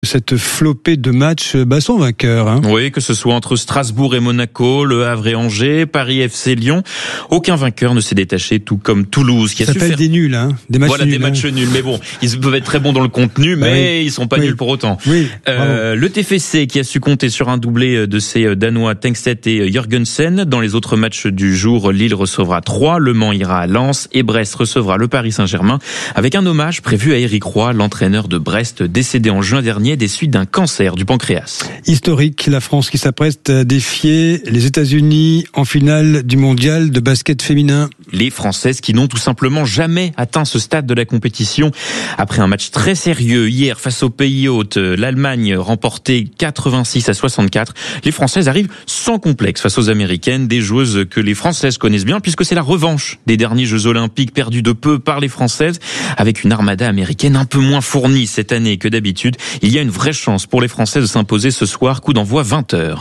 Cette flopée de matchs sont vainqueurs. Hein. Oui, que ce soit entre Strasbourg et Monaco, Le Havre et Angers, Paris FC Lyon, aucun vainqueur ne s'est détaché, tout comme Toulouse qui a su faire des nuls, hein. Des matchs voilà, nuls. Des matchs nuls. Mais bon, ils peuvent être très bons dans le contenu, mais ils sont pas nuls pour autant. Oui, le TFC qui a su compter sur un doublé de ses Danois Tengstedt et Jørgensen. Dans les autres matchs du jour, Lille recevra Troyes, Le Mans ira à Lens et Brest recevra le Paris Saint-Germain avec un hommage prévu à Éric Roy, l'entraîneur de Brest décédé en juin dernier des suites d'un cancer du pancréas. Historique, la France qui s'apprête à défier les États-Unis en finale du mondial de basket féminin. Les Françaises qui n'ont tout simplement jamais atteint ce stade de la compétition. Après un match très sérieux hier face au pays hôte, l'Allemagne remportait 86-64. Les Françaises arrivent sans complexe face aux Américaines, des joueuses que les Françaises connaissent bien puisque c'est la revanche des derniers Jeux Olympiques perdus de peu par les Françaises. Avec une armada américaine un peu moins fournie cette année que d'habitude, il y a une vraie chance pour les Françaises de s'imposer ce soir, coup d'envoi 20h.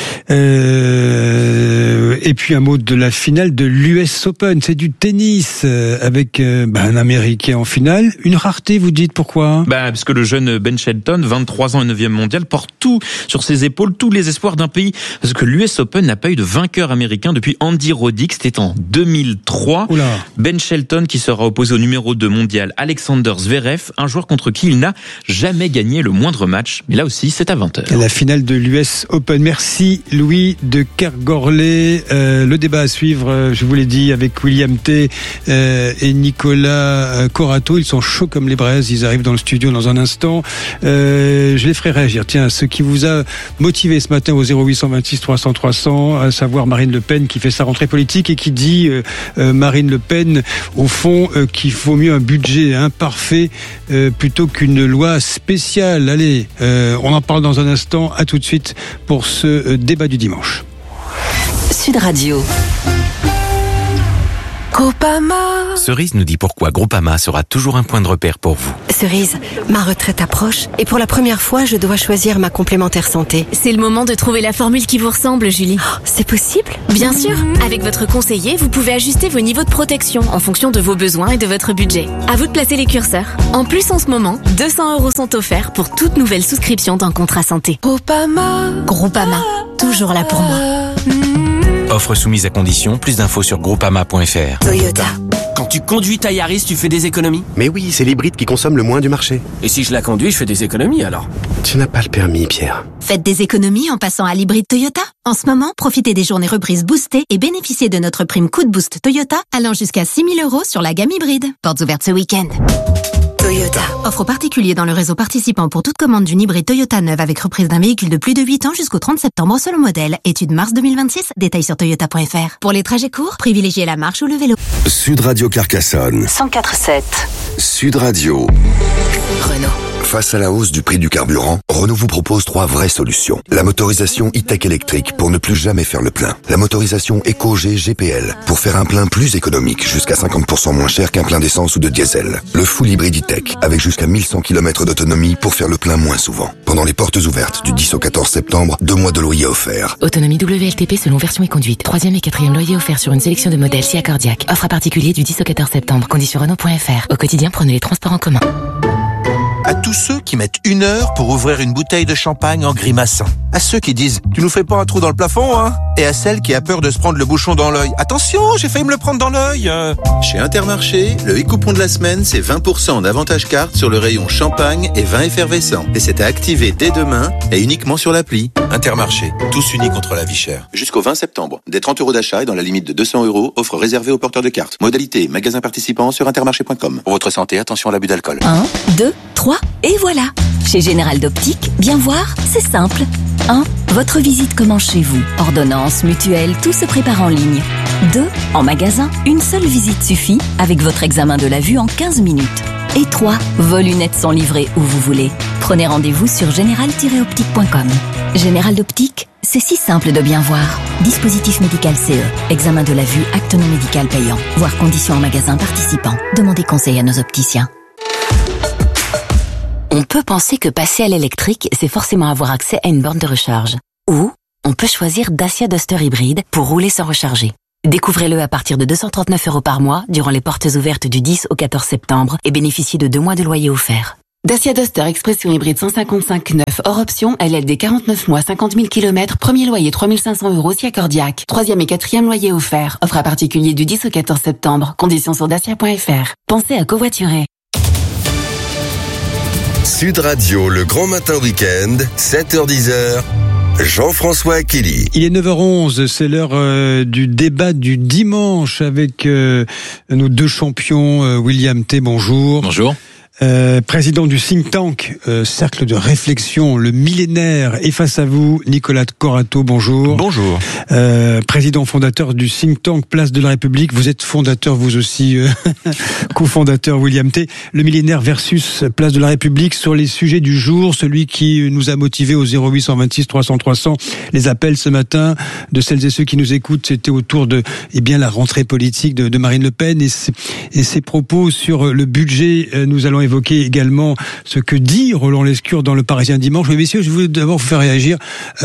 Et puis un mot de la finale de l'US Open, c'est du tennis avec un Américain en finale. Une rareté, vous dites, pourquoi ? Parce que le jeune Ben Shelton, 23 ans et 9e mondial, porte tout sur ses épaules, tous les espoirs d'un pays. Parce que l'US Open n'a pas eu de vainqueur américain depuis Andy Roddick, c'était en 2003. Oula. Ben Shelton qui sera opposé au numéro 2 mondial Alexander Zverev, un joueur contre qui il n'a jamais gagné le moindre match. Mais là aussi, c'est à 20h. La finale de l'US Open. Merci Louis de Kergorlé. Le débat à suivre, je vous l'ai dit, avec William T et Nicolas Corato. Ils sont chauds comme les braises. Ils arrivent dans le studio dans un instant. Je les ferai réagir. Tiens, ce qui vous a motivé ce matin au 0826 300 300, à savoir Marine Le Pen qui fait sa rentrée politique et qui dit, Marine Le Pen, au fond, qu'il faut mieux un budget parfait plutôt qu'une loi spéciale. Allez, on en parle dans un instant. À tout de suite pour ce débat du dimanche. Sud Radio. Groupama. Cerise nous dit pourquoi Groupama sera toujours un point de repère pour vous. Cerise, ma retraite approche et pour la première fois, je dois choisir ma complémentaire santé. C'est le moment de trouver la formule qui vous ressemble, Julie. Oh, c'est possible ? Bien sûr. Avec votre conseiller, vous pouvez ajuster vos niveaux de protection en fonction de vos besoins et de votre budget. À vous de placer les curseurs. En plus, en ce moment, 200 € sont offerts pour toute nouvelle souscription d'un contrat santé. Groupama. Groupama, toujours là pour moi. Offre soumise à condition, plus d'infos sur groupama.fr. Toyota. Quand tu conduis ta Yaris, tu fais des économies ? Mais oui, c'est l'hybride qui consomme le moins du marché. Et si je la conduis, je fais des économies alors ? Tu n'as pas le permis, Pierre. Faites des économies en passant à l'hybride Toyota. En ce moment, profitez des journées reprises boostées et bénéficiez de notre prime coup de boost Toyota allant jusqu'à 6 000 € sur la gamme hybride. Portes ouvertes ce week-end. Toyota. Offre aux particuliers dans le réseau participant pour toute commande d'une hybride Toyota neuve avec reprise d'un véhicule de plus de 8 ans jusqu'au 30 septembre selon modèle. Étude mars 2026. Détails sur toyota.fr. Pour les trajets courts, privilégiez la marche ou le vélo. Sud Radio Carcassonne. 104.7. Sud Radio. Renault. Face à la hausse du prix du carburant, Renault vous propose 3 vraies solutions. La motorisation e-tech électrique pour ne plus jamais faire le plein. La motorisation EcoG GPL pour faire un plein plus économique, jusqu'à 50% moins cher qu'un plein d'essence ou de diesel. Le full hybride e-tech avec jusqu'à 1100 km d'autonomie pour faire le plein moins souvent. Pendant les portes ouvertes du 10 au 14 septembre, 2 mois de loyer offerts. Autonomie WLTP selon version et conduite. 3e et 4e loyer offert sur une sélection de modèles Sia Cardiac. Offre à particulier du 10 au 14 septembre. Conditions Renault.fr. Au quotidien, prenez les transports en commun. À tous ceux qui mettent 1 heure pour ouvrir une bouteille de champagne en grimaçant. À ceux qui disent « Tu nous fais pas un trou dans le plafond, hein ?» Et à celle qui a peur de se prendre le bouchon dans l'œil. « Attention, j'ai failli me le prendre dans l'œil !» Chez Intermarché, le e-coupon de la semaine, c'est 20% d'avantage carte sur le rayon champagne et vin effervescent. Et c'est à activer dès demain et uniquement sur l'appli. Intermarché, tous unis contre la vie chère. Jusqu'au 20 septembre. Des 30 € d'achat et dans la limite de 200 €, offre réservée aux porteurs de cartes. Modalité, magasin participant sur intermarché.com. Pour votre santé, attention à l'abus d'alcool. 1, 2, 3, et voilà. Chez Général d'Optique, bien voir, c'est simple. 1. Votre visite commence chez vous. Ordonnance, mutuelle, tout se prépare en ligne. 2. En magasin, une seule visite suffit avec votre examen de la vue en 15 minutes. Et 3. Vos lunettes sont livrées où vous voulez. Prenez rendez-vous sur général-optique.com. Général d'Optique, c'est si simple de bien voir. Dispositif médical CE. Examen de la vue, acte non médical payant. Voir conditions en magasin participant. Demandez conseil à nos opticiens. On peut penser que passer à l'électrique, c'est forcément avoir accès à une borne de recharge. Ou on peut choisir Dacia Duster hybride pour rouler sans recharger. Découvrez-le à partir de 239 € par mois durant les portes ouvertes du 10 au 14 septembre et bénéficiez de 2 mois de loyer offert. Dacia Duster Expression hybride 155 neuf hors option, LLD 49 mois, 50 000 km, premier loyer 3 500 € si accordiaque. 3e et 4e loyer offert. Offre à particulier du 10 au 14 septembre. Conditions sur dacia.fr. Pensez à covoiturer. Sud Radio, le grand matin week-end, 7h-10h. Jean-François Akili. Il est 9h11, c'est l'heure du débat du dimanche avec nos deux champions. William T, bonjour. Bonjour. Président du think tank Cercle de réflexion, le millénaire, et face à vous, Nicolas Corato, bonjour. Bonjour. Président fondateur du think tank Place de la République, vous êtes fondateur vous aussi, cofondateur William T. Le millénaire versus Place de la République sur les sujets du jour, celui qui nous a motivés au 0826 300 300. Les appels ce matin de celles et ceux qui nous écoutent, c'était autour de la rentrée politique de Marine Le Pen et ses propos sur le budget. Nous allons évoquer également ce que dit Roland Lescure dans Le Parisien dimanche. Mais messieurs, je voulais d'abord vous faire réagir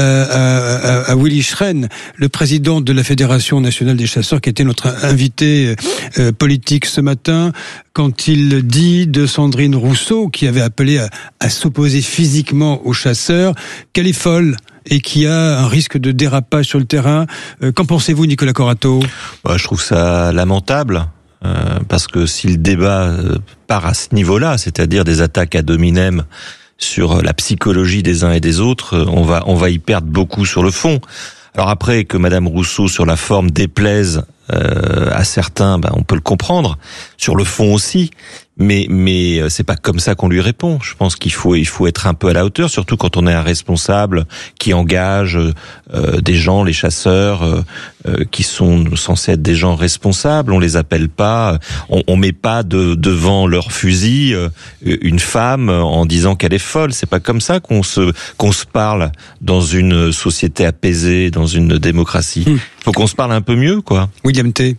à Willy Schren, le président de la Fédération nationale des chasseurs, qui était notre invité politique ce matin, quand il dit de Sandrine Rousseau, qui avait appelé à s'opposer physiquement aux chasseurs, qu'elle est folle et qu'il y a un risque de dérapage sur le terrain. Qu'en pensez-vous, Nicolas Corato ? Je trouve ça lamentable. Parce que si le débat part à ce niveau-là, c'est-à-dire des attaques ad hominem sur la psychologie des uns et des autres, on va y perdre beaucoup sur le fond. Alors après, que Madame Rousseau sur la forme déplaise à certains, on peut le comprendre. Sur le fond aussi, mais c'est pas comme ça qu'on lui répond. Je pense qu'il faut être un peu à la hauteur, surtout quand on est un responsable qui engage des gens, les chasseurs, qui sont censés être des gens responsables. On les appelle pas, on met pas devant leur fusil une femme en disant qu'elle est folle. C'est pas comme ça qu'on se parle dans une société apaisée, dans une démocratie. Faut qu'on se parle un peu mieux, quoi. William T.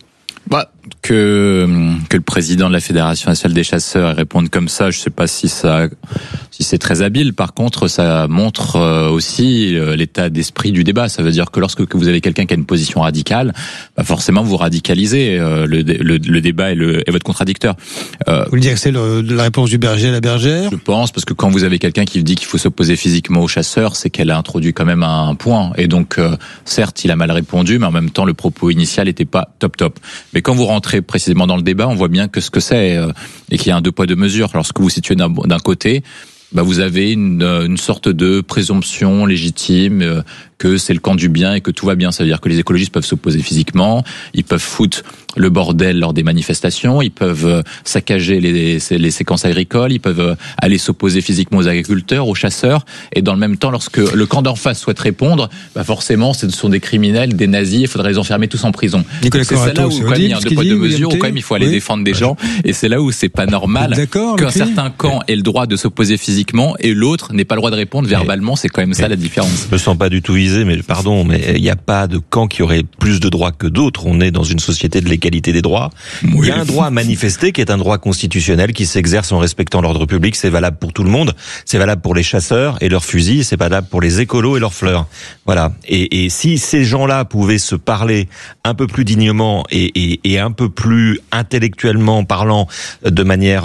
Que le président de la Fédération nationale des chasseurs réponde comme ça, je sais pas si c'est très habile. Par contre, ça montre aussi l'état d'esprit du débat. Ça veut dire que lorsque vous avez quelqu'un qui a une position radicale, forcément vous radicalisez le débat et votre contradicteur. Vous le dire que c'est la réponse du berger à la bergère ? Je pense, parce que quand vous avez quelqu'un qui dit qu'il faut s'opposer physiquement aux chasseurs, c'est qu'elle a introduit quand même un point. Et donc, certes, il a mal répondu, mais en même temps, le propos initial n'était pas top. Mais quand vous rentrez précisément dans le débat, on voit bien que ce que c'est et qu'il y a un deux poids deux mesures. Lorsque vous situez d'un côté, vous avez une sorte de présomption légitime que c'est le camp du bien et que tout va bien. Ça veut dire que les écologistes peuvent s'opposer physiquement, ils peuvent foutre le bordel lors des manifestations, ils peuvent saccager les séquences agricoles, ils peuvent aller s'opposer physiquement aux agriculteurs, aux chasseurs, et dans le même temps, lorsque le camp d'en face souhaite répondre, forcément, ce sont des criminels, des nazis, il faudrait les enfermer tous en prison. Nicolas c'est là où quand même, il y a un deux poids deux mesures, où quand même il faut aller défendre des gens, et c'est là où c'est pas normal qu'un certain camp ait le droit de s'opposer physiquement et l'autre n'ait pas le droit de répondre verbalement. C'est quand même ça la différence. Je me sens pas du tout visé, mais pardon, mais il n'y a pas de camp qui aurait plus de droits que d'autres. On est dans une société de l'égalité des droits. Oui. Il y a un droit à manifester qui est un droit constitutionnel qui s'exerce en respectant l'ordre public. C'est valable pour tout le monde. C'est valable pour les chasseurs et leurs fusils. C'est valable pour les écolos et leurs fleurs. Voilà. Et si ces gens-là pouvaient se parler un peu plus dignement et un peu plus intellectuellement parlant de manière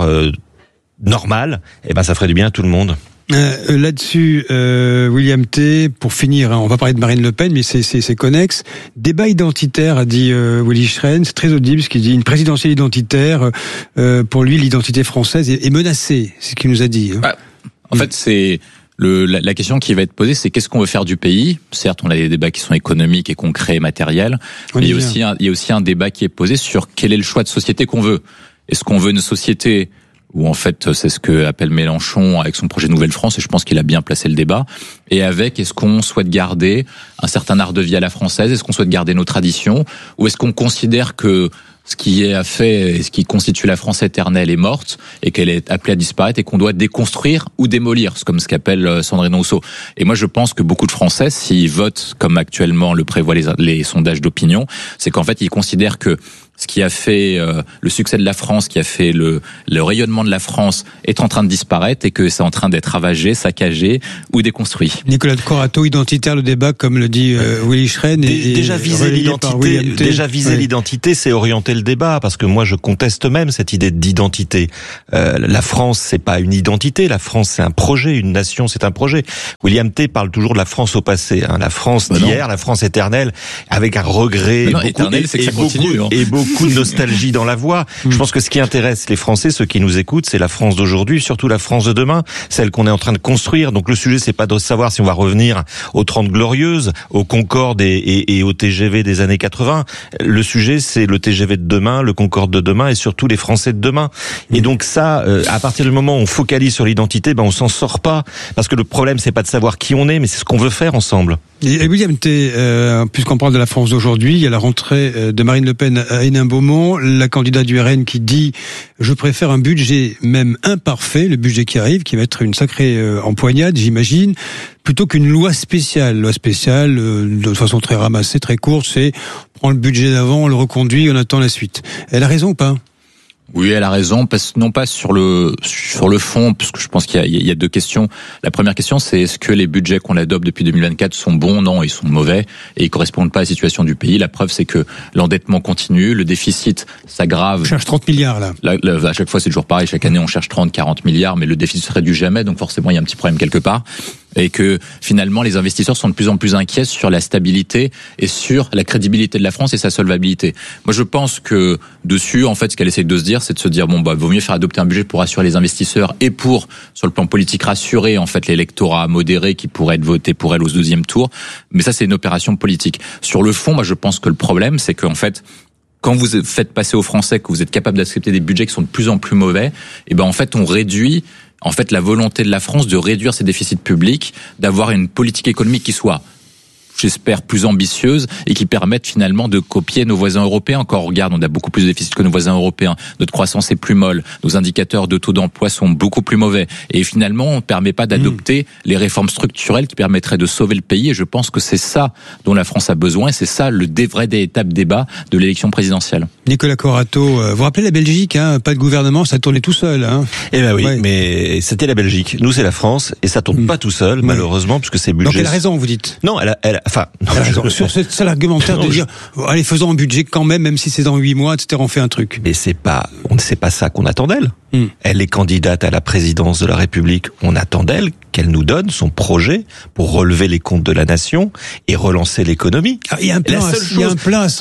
normale, ça ferait du bien à tout le monde. Là-dessus, William T, pour finir, on va parler de Marine Le Pen, mais c'est connexe. Débat identitaire, a dit Willy Schren, c'est très audible, ce qu'il dit. Une présidentielle identitaire, pour lui, l'identité française est menacée, c'est ce qu'il nous a dit. En fait, c'est la question qui va être posée, c'est qu'est-ce qu'on veut faire du pays ? Certes, on a des débats qui sont économiques et concrets et matériels, mais il y a aussi un débat qui est posé sur quel est le choix de société qu'on veut. Est-ce qu'on veut une société où en fait c'est ce que appelle Mélenchon avec son projet Nouvelle France, et je pense qu'il a bien placé le débat, et avec est-ce qu'on souhaite garder un certain art de vie à la française, est-ce qu'on souhaite garder nos traditions, ou est-ce qu'on considère que ce qui est fait et ce qui constitue la France éternelle est morte et qu'elle est appelée à disparaître et qu'on doit déconstruire ou démolir, comme ce qu'appelle Sandrine Rousseau. Et moi je pense que beaucoup de Français, s'ils votent comme actuellement le prévoient les sondages d'opinion, c'est qu'en fait ils considèrent que ce qui a fait le succès de la France, qui a fait le rayonnement de la France, est en train de disparaître et que c'est en train d'être ravagé, saccagé ou déconstruit. Nicolas Corato, identitaire le débat, comme le dit Willy Schren. Déjà viser l'identité, c'est orienter le débat, parce que moi je conteste même cette idée d'identité. La France, c'est pas une identité, la France c'est un projet, une nation c'est un projet. William T parle toujours de la France au passé, hein, la France d'hier, la France éternelle, avec un regret et beaucoup de nostalgie dans la voix. Je pense que ce qui intéresse les Français, ceux qui nous écoutent, c'est la France d'aujourd'hui, surtout la France de demain, celle qu'on est en train de construire. Donc le sujet, c'est pas de savoir si on va revenir aux 30 glorieuses, aux Concorde et au TGV des années 80. Le sujet, c'est le TGV de demain, le Concorde de demain et surtout les Français de demain. Et donc ça, à partir du moment où on focalise sur l'identité, on s'en sort pas. Parce que le problème, c'est pas de savoir qui on est, mais c'est ce qu'on veut faire ensemble. Et William T, puisqu'on parle de la France d'aujourd'hui, il y a la rentrée de Marine Le Pen à Hénin-Beaumont, la candidate du RN qui dit « Je préfère un budget même imparfait, le budget qui arrive, qui va être une sacrée empoignade, j'imagine, plutôt qu'une loi spéciale. Loi spéciale, de façon très ramassée, très courte, c'est on prend le budget d'avant, on le reconduit, on attend la suite. » Elle a raison ou pas ? Oui, elle a raison, non pas sur le fond, parce que je pense qu'il y a deux questions. La première question, c'est est-ce que les budgets qu'on adopte depuis 2024 sont bons? Non, ils sont mauvais et ils correspondent pas à la situation du pays. La preuve, c'est que l'endettement continue, le déficit s'aggrave. On cherche 30 milliards là. À chaque fois, c'est toujours pareil. Chaque année, on cherche 30, 40 milliards, mais le déficit se réduit jamais, donc forcément, il y a un petit problème quelque part. Et que finalement les investisseurs sont de plus en plus inquiets sur la stabilité et sur la crédibilité de la France et sa solvabilité. Moi je pense que dessus, en fait, ce qu'elle essaie de se dire, c'est de se dire vaut mieux faire adopter un budget pour rassurer les investisseurs et pour, sur le plan politique, rassurer en fait l'électorat modéré qui pourrait être voté pour elle au 12e tour. Mais ça, c'est une opération politique. Sur le fond, moi je pense que le problème, c'est qu'en fait, quand vous faites passer aux Français que vous êtes capable d'accepter des budgets qui sont de plus en plus mauvais, en fait on réduit la volonté de la France de réduire ses déficits publics, d'avoir une politique économique qui soit, j'espère, plus ambitieuse et qui permette finalement de copier nos voisins européens. Quand on regarde, on a beaucoup plus de déficits que nos voisins européens. Notre croissance est plus molle. Nos indicateurs de taux d'emploi sont beaucoup plus mauvais. Et finalement, on ne permet pas d'adopter les réformes structurelles qui permettraient de sauver le pays. Et je pense que c'est ça dont la France a besoin. Et c'est ça le véritable débat de l'élection présidentielle. Nicolas Corato, vous vous rappelez la Belgique, pas de gouvernement, ça tournait tout seul. Eh ben oui, ouais. Mais c'était la Belgique. Nous, c'est la France. Et ça tourne pas tout seul, malheureusement, puisque c'est budget. Donc elle a raison, vous dites. Non, elle a raison. Sur c'est l'argumentaire de dire, allez, faisons un budget quand même si c'est dans 8 mois, etc., on fait un truc. Mais c'est pas ça qu'on attend d'elle. Elle est candidate à la présidence de la République. On attend d'elle qu'elle nous donne son projet pour relever les comptes de la nation et relancer l'économie. Il y a un plan à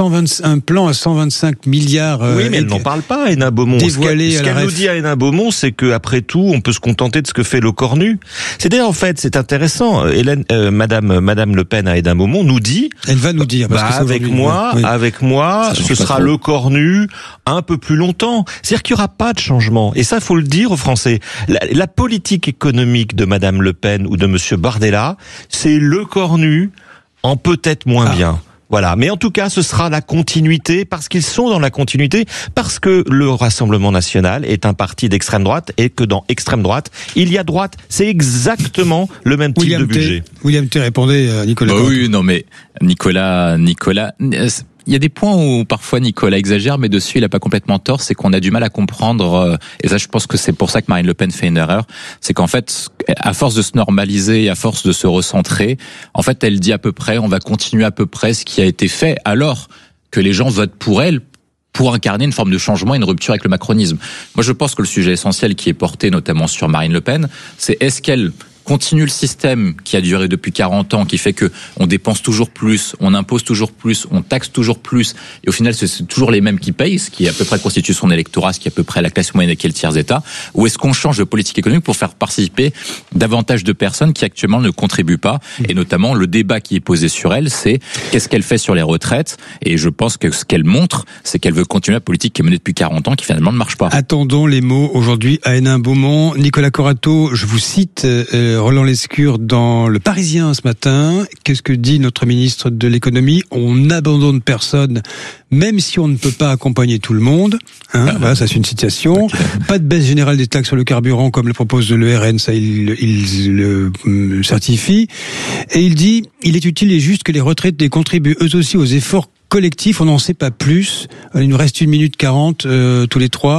125 milliards. Oui, mais elle n'en parle pas à Hénin Beaumont. Ce qu'elle nous dit à Hénin Beaumont, c'est que après tout, on peut se contenter de ce que fait le Cornu. C'est-à-dire, en fait, c'est intéressant. Madame Le Pen à Hénin Beaumont nous dit. Elle va nous dire. Parce que avec moi, ce sera le Cornu un peu plus longtemps. C'est-à-dire qu'il n'y aura pas de changement. Et ça, faut le dire aux Français. La politique économique de Madame Le Pen ou de Monsieur Bardella, c'est le Cornu en peut-être moins bien. Voilà. Mais en tout cas, ce sera la continuité, parce qu'ils sont dans la continuité, parce que le Rassemblement National est un parti d'extrême droite et que dans extrême droite, il y a droite. C'est exactement le même type de budget. William T répondait à Nicolas. Oui, non mais Nicolas, il y a des points où parfois Nicolas exagère, mais dessus il a pas complètement tort, c'est qu'on a du mal à comprendre, et ça je pense que c'est pour ça que Marine Le Pen fait une erreur, c'est qu'en fait, à force de se normaliser et à force de se recentrer, en fait elle dit à peu près, on va continuer à peu près ce qui a été fait, alors que les gens votent pour elle, pour incarner une forme de changement et une rupture avec le macronisme. Moi je pense que le sujet essentiel qui est porté notamment sur Marine Le Pen, c'est est-ce qu'elle continue le système qui a duré depuis 40 ans, qui fait que on dépense toujours plus, on impose toujours plus, on taxe toujours plus, et au final, c'est toujours les mêmes qui payent, ce qui à peu près constitue son électorat, ce qui est à peu près la classe moyenne et qui est le tiers-état, ou est-ce qu'on change de politique économique pour faire participer davantage de personnes qui actuellement ne contribuent pas, et notamment le débat qui est posé sur elle, c'est qu'est-ce qu'elle fait sur les retraites, et je pense que ce qu'elle montre, c'est qu'elle veut continuer la politique qui est menée depuis 40 ans, qui finalement ne marche pas. Attendons les mots aujourd'hui à Hénin Beaumont. Nicolas Corato, je vous cite Roland Lescure dans Le Parisien ce matin. Qu'est-ce que dit notre ministre de l'économie? On n'abandonne personne, même si on ne peut pas accompagner tout le monde. Voilà, ça c'est une citation. Okay. Pas de baisse générale des taxes sur le carburant comme le propose le RN, ça il le certifie. Et il dit, il est utile et juste que les retraités contribuent eux aussi aux efforts collectif, on n'en sait pas plus. Il nous reste 1 minute 40 tous les trois.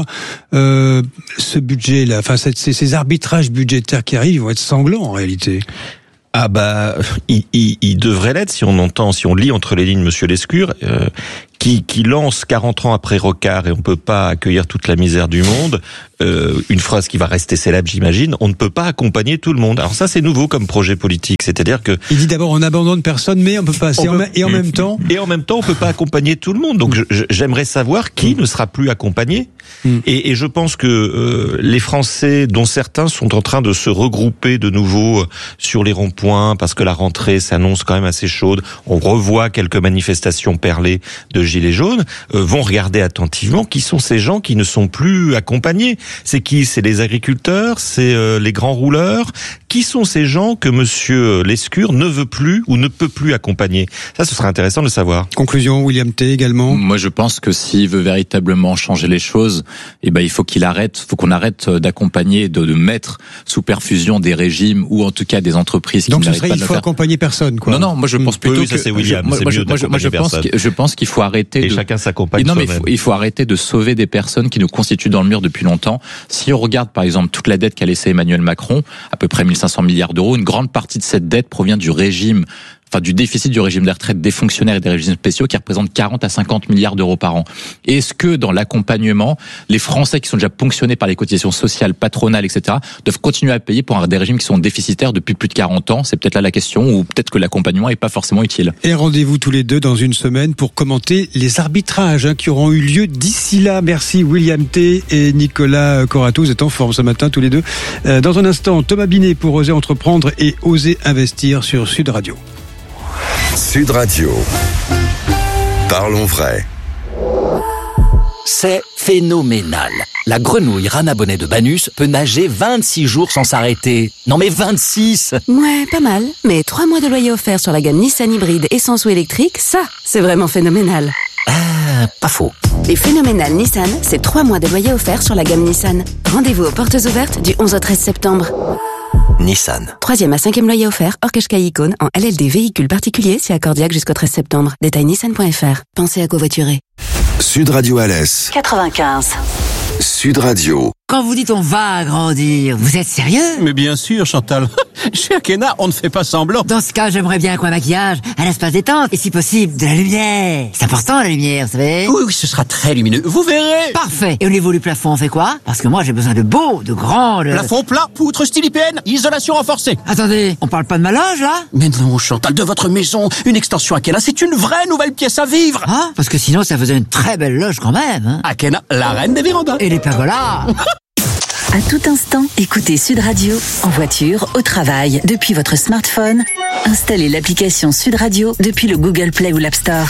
Ce budget-là, enfin ces arbitrages budgétaires qui arrivent, ils vont être sanglants en réalité. Ah bah, il devrait l'être si on lit entre les lignes Monsieur Lescure, qui lance 40 ans après Rocard et on peut pas accueillir toute la misère du monde. Une phrase qui va rester célèbre, j'imagine. On ne peut pas accompagner tout le monde. Alors ça, c'est nouveau comme projet politique. C'est-à-dire que il dit d'abord on abandonne personne, mais on peut pas. En même temps, on peut pas accompagner tout le monde. Donc j'aimerais savoir qui ne sera plus accompagné. Et je pense que les Français, dont certains sont en train de se regrouper de nouveau sur les ronds-points, parce que la rentrée s'annonce quand même assez chaude. On revoit quelques manifestations perlées de gilets jaunes, vont regarder attentivement qui sont ces gens qui ne sont plus accompagnés. C'est qui? C'est les agriculteurs? C'est les grands rouleurs? Qui sont ces gens que Monsieur Lescure ne veut plus ou ne peut plus accompagner? Ça, ce serait intéressant de le savoir. Conclusion, William T. également. Moi, je pense que s'il veut véritablement changer les choses, il faut qu'on arrête d'accompagner, de mettre sous perfusion des régimes ou en tout cas des entreprises qui n'arrivent pas à le faire. Donc, il faut accompagner personne, quoi. Non, moi je pense plutôt que ça c'est William. Je pense qu'il faut arrêter et chacun s'accompagne. Non, mais il faut arrêter de sauver des personnes qui nous constituent dans le mur depuis longtemps. Si on regarde par exemple toute la dette qu'a laissée Emmanuel Macron, à peu près 1500 milliards d'euros, une grande partie de cette dette provient du déficit du régime des retraites des fonctionnaires et des régimes spéciaux qui représentent 40 à 50 milliards d'euros par an. Est-ce que dans l'accompagnement, les Français qui sont déjà ponctionnés par les cotisations sociales, patronales, etc., doivent continuer à payer pour des régimes qui sont déficitaires depuis plus de 40 ans? C'est peut-être là la question, ou peut-être que l'accompagnement n'est pas forcément utile. Et rendez-vous tous les deux dans une semaine pour commenter les arbitrages qui auront eu lieu d'ici là. Merci William T. et Nicolas Corato. Vous êtes en forme ce matin tous les deux. Dans un instant, Thomas Binet pour Oser Entreprendre et Oser Investir sur Sud Radio. Sud Radio. Parlons vrai. C'est phénoménal. La grenouille Rana Bonnet de Banus peut nager 26 jours sans s'arrêter. Non mais 26! Ouais, pas mal. Mais 3 mois de loyer offert sur la gamme Nissan hybride essence ou électrique, ça, c'est vraiment phénoménal. Pas faux. Et phénoménal Nissan, c'est 3 mois de loyer offert sur la gamme Nissan. Rendez-vous aux portes ouvertes du 11 au 13 septembre. Nissan. 3e à 5e loyer offert, hors Qashqai Icône, en LLD véhicule particulier, c'est accordiaque jusqu'au 13 septembre. Détail nissan.fr. Pensez à covoiturer. Sud Radio Alès. 95. Sud Radio. Quand vous dites on va grandir, vous êtes sérieux? Mais bien sûr, Chantal. Chez Akena, on ne fait pas semblant. Dans ce cas, j'aimerais bien qu'un maquillage, un espace détente, et si possible, de la lumière. C'est important, la lumière, vous savez? Oui, ce sera très lumineux. Vous verrez. Parfait. Et au niveau du plafond, on fait quoi? Parce que moi, j'ai besoin de beaux, de grands... Plafond plat, poutre style IPN, isolation renforcée. Attendez, on parle pas de ma loge, là? Mais non, Chantal, de votre maison, une extension Akena, c'est une vraie nouvelle pièce à vivre. Ah, parce que sinon, ça faisait une très belle loge quand même, hein. Akena, la reine des vérandas. Et les pergolas. À tout instant, écoutez Sud Radio, en voiture, au travail, depuis votre smartphone. Installez l'application Sud Radio depuis le Google Play ou l'App Store.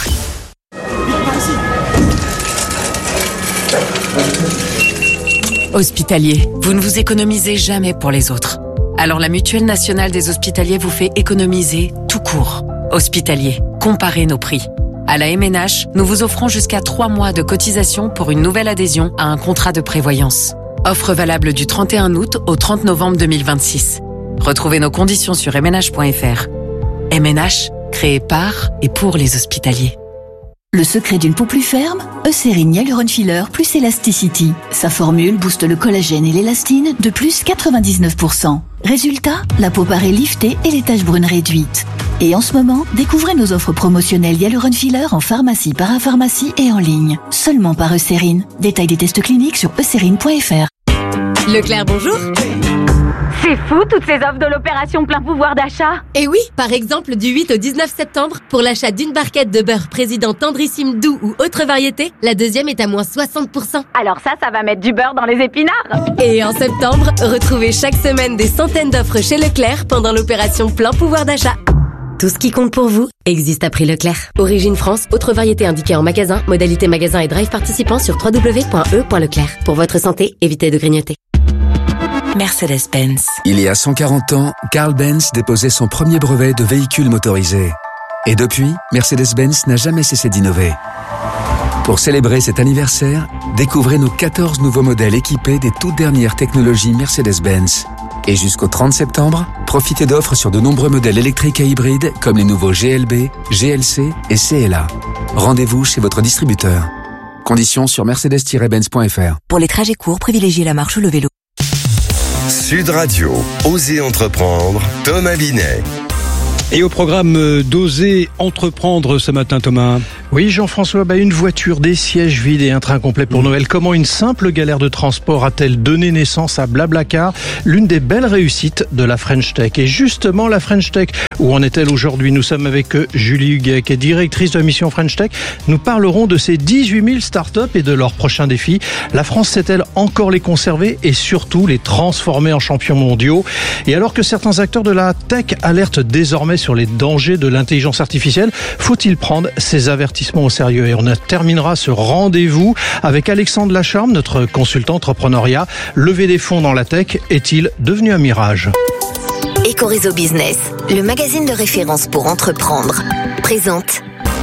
Hospitalier, vous ne vous économisez jamais pour les autres. Alors la Mutuelle Nationale des Hospitaliers vous fait économiser tout court. Hospitalier, comparez nos prix. À la MNH, nous vous offrons jusqu'à 3 mois de cotisation pour une nouvelle adhésion à un contrat de prévoyance. Offre valable du 31 août au 30 novembre 2026. Retrouvez nos conditions sur mnh.fr. MNH, créé par et pour les hospitaliers. Le secret d'une peau plus ferme? Eucérine Hyaluron Filler plus Elasticity. Sa formule booste le collagène et l'élastine de plus 99%. Résultat, la peau paraît liftée et les taches brunes réduites. Et en ce moment, découvrez nos offres promotionnelles Hyaluron Filler en pharmacie, parapharmacie et en ligne. Seulement par Eucérine. Détail des tests cliniques sur eucérine.fr. Leclerc, bonjour. C'est fou, toutes ces offres de l'opération plein pouvoir d'achat. Et oui, par exemple, du 8 au 19 septembre, pour l'achat d'une barquette de beurre président tendrissime doux ou autre variété, la deuxième est à moins 60%. Alors ça va mettre du beurre dans les épinards. Et en septembre, retrouvez chaque semaine des centaines d'offres chez Leclerc pendant l'opération plein pouvoir d'achat. Tout ce qui compte pour vous existe à prix Leclerc. Origine France, autre variété indiquée en magasin, modalité magasin et drive participant sur www.e.leclerc. Pour votre santé, évitez de grignoter. Mercedes-Benz. Il y a 140 ans, Carl Benz déposait son premier brevet de véhicule motorisé. Et depuis, Mercedes-Benz n'a jamais cessé d'innover. Pour célébrer cet anniversaire, découvrez nos 14 nouveaux modèles équipés des toutes dernières technologies Mercedes-Benz. Et jusqu'au 30 septembre, profitez d'offres sur de nombreux modèles électriques et hybrides comme les nouveaux GLB, GLC et CLA. Rendez-vous chez votre distributeur. Conditions sur mercedes-benz.fr. Pour les trajets courts, privilégiez la marche ou le vélo. Sud Radio, Osez entreprendre, Thomas Binet. Et au programme d'Oser entreprendre ce matin, Thomas. Oui, Jean-François, une voiture, des sièges vides et un train complet pour Noël. Comment une simple galère de transport a-t-elle donné naissance à Blablacar, l'une des belles réussites de la French Tech? Et justement, la French Tech, où en est-elle aujourd'hui? Nous sommes avec Julie Huguet, qui est directrice de la mission French Tech. Nous parlerons de ces 18 000 startups et de leurs prochains défis. La France sait-elle encore les conserver et surtout les transformer en champions mondiaux? Et alors que certains acteurs de la tech alertent désormais sur les dangers de l'intelligence artificielle, faut-il prendre ces avertissements au sérieux? Et on terminera ce rendez-vous avec Alexandre Lacharme, notre consultant entrepreneuriat. Lever des fonds dans la tech est-il devenu un mirage? Ecoréseau Business, le magazine de référence pour entreprendre, présente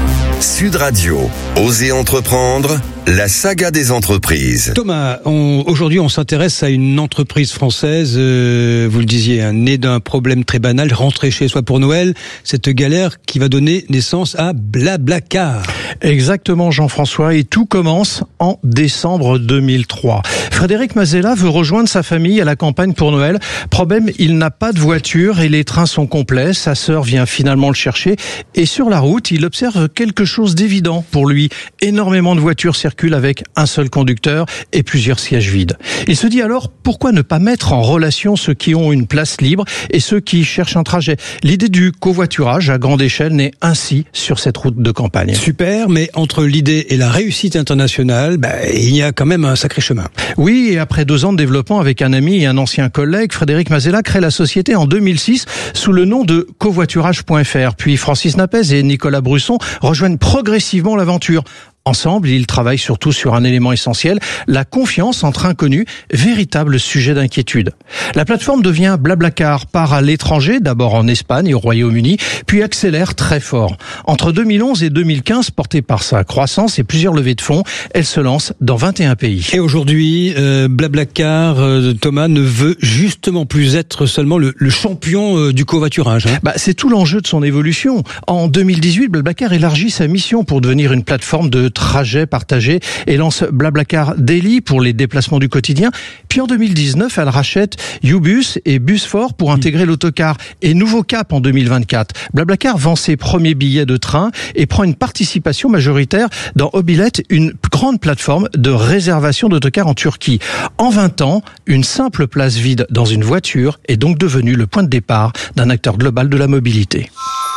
Sud Radio, Osez entreprendre, la saga des entreprises. Thomas, aujourd'hui on s'intéresse à une entreprise française, vous le disiez, née d'un problème très banal, rentrer chez soi pour Noël, cette galère qui va donner naissance à Blablacar. Exactement, Jean-François, et tout commence en décembre 2003. Frédéric Mazella veut rejoindre sa famille à la campagne pour Noël. Problème, il n'a pas de voiture et les trains sont complets. Sa sœur vient finalement le chercher et sur la route, il observe quelque chose d'évident pour lui. Énormément de voitures circulent avec un seul conducteur et plusieurs sièges vides. Il se dit alors, pourquoi ne pas mettre en relation ceux qui ont une place libre et ceux qui cherchent un trajet? L'idée du covoiturage à grande échelle naît ainsi sur cette route de campagne. Super, mais entre l'idée et la réussite internationale, il y a quand même un sacré chemin. Oui, et après 2 ans de développement avec un ami et un ancien collègue, Frédéric Mazella crée la société en 2006 sous le nom de covoiturage.fr. Puis Francis Napez et Nicolas Brusson rejoignent progressivement l'aventure. Ensemble, ils travaillent surtout sur un élément essentiel, la confiance entre inconnus, véritable sujet d'inquiétude. La plateforme devient Blablacar, part à l'étranger, d'abord en Espagne et au Royaume-Uni, puis accélère très fort. Entre 2011 et 2015, portée par sa croissance et plusieurs levées de fonds, elle se lance dans 21 pays. Et aujourd'hui, Blablacar, Thomas, ne veut justement plus être seulement le champion du covoiturage. C'est tout l'enjeu de son évolution. En 2018, Blablacar élargit sa mission pour devenir une plateforme de trajets partagés et lance Blablacar Daily pour les déplacements du quotidien. Puis en 2019, elle rachète Ubus et Busfor pour intégrer l'autocar. Et nouveau cap en 2024. Blablacar vend ses premiers billets de train et prend une participation majoritaire dans Obilet, une grande plateforme de réservation d'autocars en Turquie. En 20 ans, une simple place vide dans une voiture est donc devenue le point de départ d'un acteur global de la mobilité.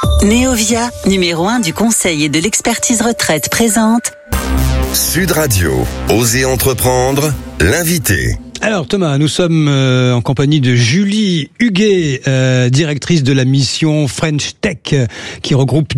Neovia, numéro 1 du conseil et de l'expertise retraite, présente Sud Radio, Osez entreprendre, l'invité. Alors Thomas, nous sommes en compagnie de Julie Huguet, directrice de la mission French Tech, qui regroupe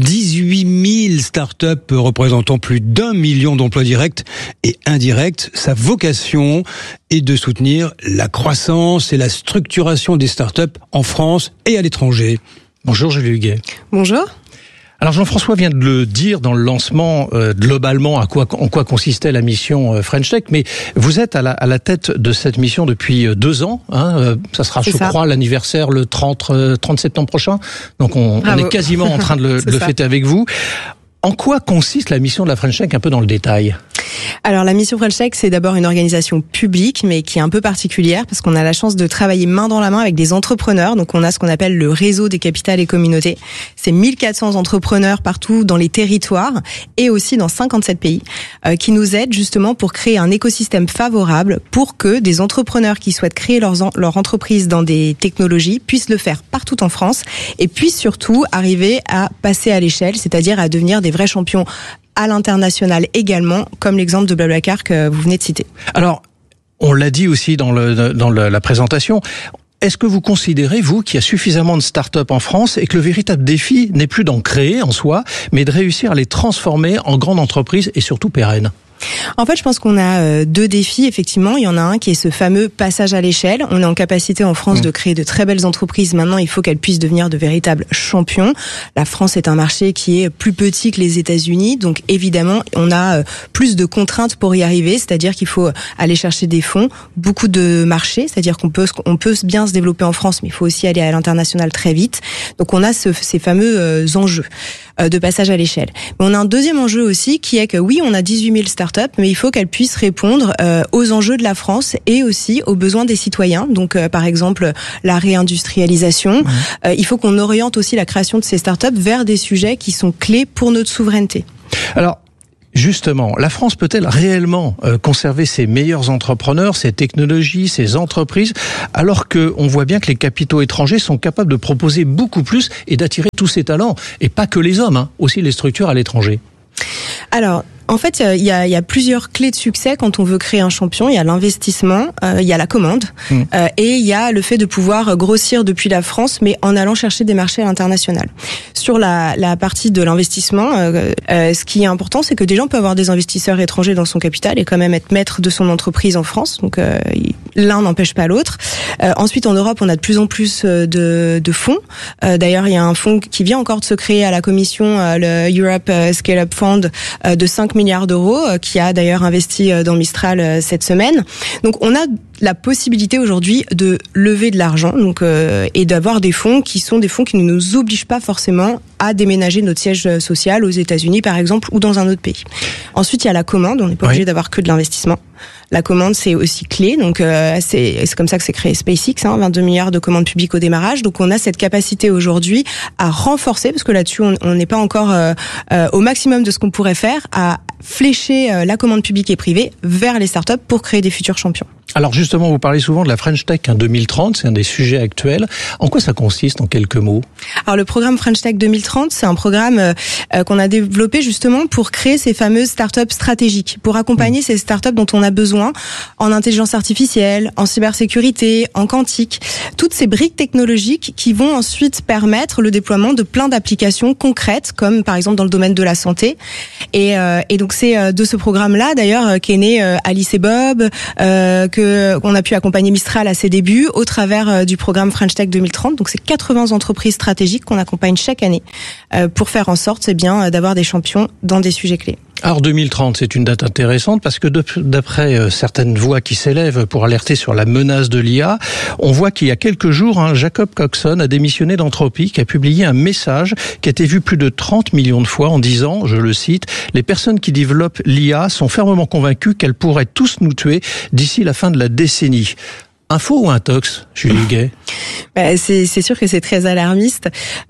18 000 startups représentant plus d'1 million d'emplois directs et indirects. Sa vocation est de soutenir la croissance et la structuration des startups en France et à l'étranger. Bonjour Julie Huguet. Bonjour. Alors Jean-François vient de le dire dans le lancement globalement en quoi consistait la mission French Tech, mais vous êtes à la tête de cette mission depuis 2 ans. Ça sera, je crois, l'anniversaire le 30 septembre prochain. Donc on est quasiment en train de le fêter avec vous. En quoi consiste la mission de la French Tech, un peu dans le détail ? Alors la mission French Tech, c'est d'abord une organisation publique, mais qui est un peu particulière parce qu'on a la chance de travailler main dans la main avec des entrepreneurs. Donc on a ce qu'on appelle le réseau des capitales et communautés. C'est 1400 entrepreneurs partout dans les territoires et aussi dans 57 pays qui nous aident justement pour créer un écosystème favorable pour que des entrepreneurs qui souhaitent créer leur entreprise dans des technologies puissent le faire partout en France et puissent surtout arriver à passer à l'échelle, c'est-à-dire à devenir des vrais champions à l'international également, comme l'exemple de Blablacar que vous venez de citer. Alors, on l'a dit aussi dans la présentation, est-ce que vous considérez, vous, qu'il y a suffisamment de start-up en France et que le véritable défi n'est plus d'en créer en soi, mais de réussir à les transformer en grandes entreprises et surtout pérennes ? En fait, je pense qu'on a deux défis, effectivement. Il y en a un qui est ce fameux passage à l'échelle. On est en capacité en France de créer de très belles entreprises. Maintenant, il faut qu'elles puissent devenir de véritables champions. La France est un marché qui est plus petit que les États-Unis. Donc, évidemment, on a plus de contraintes pour y arriver. C'est-à-dire qu'il faut aller chercher des fonds, beaucoup de marchés. C'est-à-dire qu'on peut bien se développer en France, mais il faut aussi aller à l'international très vite. Donc, on a ces fameux enjeux de passage à l'échelle. Mais on a un deuxième enjeu aussi qui est que oui, on a 18 000 startups, mais il faut qu'elles puissent répondre aux enjeux de la France et aussi aux besoins des citoyens. Donc, par exemple, la réindustrialisation. Il faut qu'on oriente aussi la création de ces startups vers des sujets qui sont clés pour notre souveraineté. Alors, justement, la France peut-elle réellement conserver ses meilleurs entrepreneurs, ses technologies, ses entreprises, alors qu'on voit bien que les capitaux étrangers sont capables de proposer beaucoup plus et d'attirer tous ces talents, et pas que les hommes, aussi les structures à l'étranger? Alors, en fait, il y a plusieurs clés de succès quand on veut créer un champion. Il y a l'investissement, il y a la commande, et il y a le fait de pouvoir grossir depuis la France, mais en allant chercher des marchés à l'international. Sur la partie de l'investissement, ce qui est important, c'est que des gens peuvent avoir des investisseurs étrangers dans son capital et quand même être maître de son entreprise en France. Donc, l'un n'empêche pas l'autre. Ensuite, en Europe, on a de plus en plus de fonds. D'ailleurs, il y a un fonds qui vient encore de se créer à la Commission, le Europe Scale-up Fund, de 5 milliards d'euros, qui a d'ailleurs investi dans Mistral cette semaine. Donc, on a la possibilité aujourd'hui de lever de l'argent, donc et d'avoir des fonds qui sont des fonds qui ne nous obligent pas forcément à déménager notre siège social aux États-Unis, par exemple, ou dans un autre pays. Ensuite, il y a la commande. On n'est pas obligé d'avoir que de l'investissement. La commande, c'est aussi clé. Donc, c'est comme ça que s'est créé SpaceX, 22 milliards de commandes publiques au démarrage. Donc, on a cette capacité aujourd'hui à renforcer, parce que là-dessus, on n'est pas encore au maximum de ce qu'on pourrait faire, à flécher la commande publique et privée vers les startups pour créer des futurs champions. Alors justement, vous parlez souvent de la French Tech 2030, c'est un des sujets actuels. En quoi ça consiste, en quelques mots? Alors le programme French Tech 2030, c'est un programme qu'on a développé justement pour créer ces fameuses startups stratégiques, pour accompagner ces startups dont on a besoin en intelligence artificielle, en cybersécurité, en quantique, toutes ces briques technologiques qui vont ensuite permettre le déploiement de plein d'applications concrètes, comme par exemple dans le domaine de la santé. Et donc c'est de ce programme-là d'ailleurs qu'est né Alice et Bob, qu'on a pu accompagner Mistral à ses débuts au travers du programme French Tech 2030. Donc c'est 80 entreprises stratégiques qu'on accompagne chaque année pour faire en sorte d'avoir des champions dans des sujets clés. Alors 2030, c'est une date intéressante parce que d'après certaines voix qui s'élèvent pour alerter sur la menace de l'IA, on voit qu'il y a quelques jours, Jacob Coxon a démissionné d'Anthropic, a publié un message qui a été vu plus de 30 millions de fois en disant, je le cite, « Les personnes qui développent l'IA sont fermement convaincues qu'elles pourraient tous nous tuer d'ici la fin de la décennie ». Info ou intox, Julie Gay? C'est sûr que c'est très alarmiste.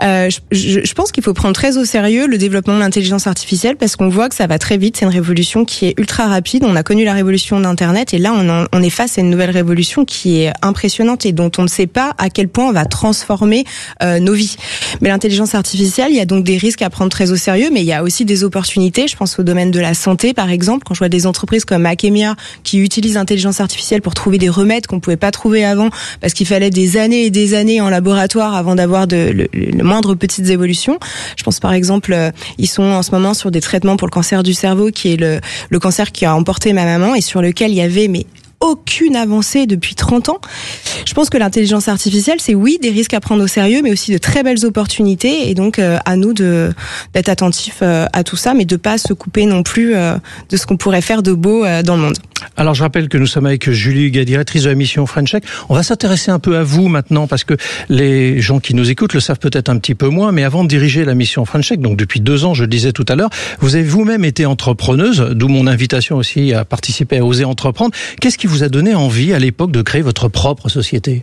Je pense qu'il faut prendre très au sérieux le développement de l'intelligence artificielle parce qu'on voit que ça va très vite. C'est une révolution qui est ultra rapide. On a connu la révolution d'Internet et là, on est face à une nouvelle révolution qui est impressionnante et dont on ne sait pas à quel point on va transformer nos vies. Mais l'intelligence artificielle, il y a donc des risques à prendre très au sérieux, mais il y a aussi des opportunités. Je pense au domaine de la santé, par exemple, quand je vois des entreprises comme Akemia qui utilisent l'intelligence artificielle pour trouver des remèdes qu'on pouvait pas trouver avant parce qu'il fallait des années et des années en laboratoire avant d'avoir le moindre petites évolutions. Je pense par exemple, ils sont en ce moment sur des traitements pour le cancer du cerveau qui est le cancer qui a emporté ma maman et sur lequel il y avait aucune avancée depuis 30 ans. Je pense que l'intelligence artificielle, c'est oui, des risques à prendre au sérieux, mais aussi de très belles opportunités. Et donc, à nous d'être attentifs à tout ça, mais de pas se couper non plus de ce qu'on pourrait faire de beau dans le monde. Alors, je rappelle que nous sommes avec Julie Huguet, directrice de la mission French Tech. On va s'intéresser un peu à vous maintenant, parce que les gens qui nous écoutent le savent peut-être un petit peu moins, mais avant de diriger la mission French Tech, donc depuis 2 ans, je le disais tout à l'heure, vous avez vous-même été entrepreneuse, d'où mon invitation aussi à participer à Oser Entreprendre. Qu'est-ce qui vous a donné envie à l'époque de créer votre propre société?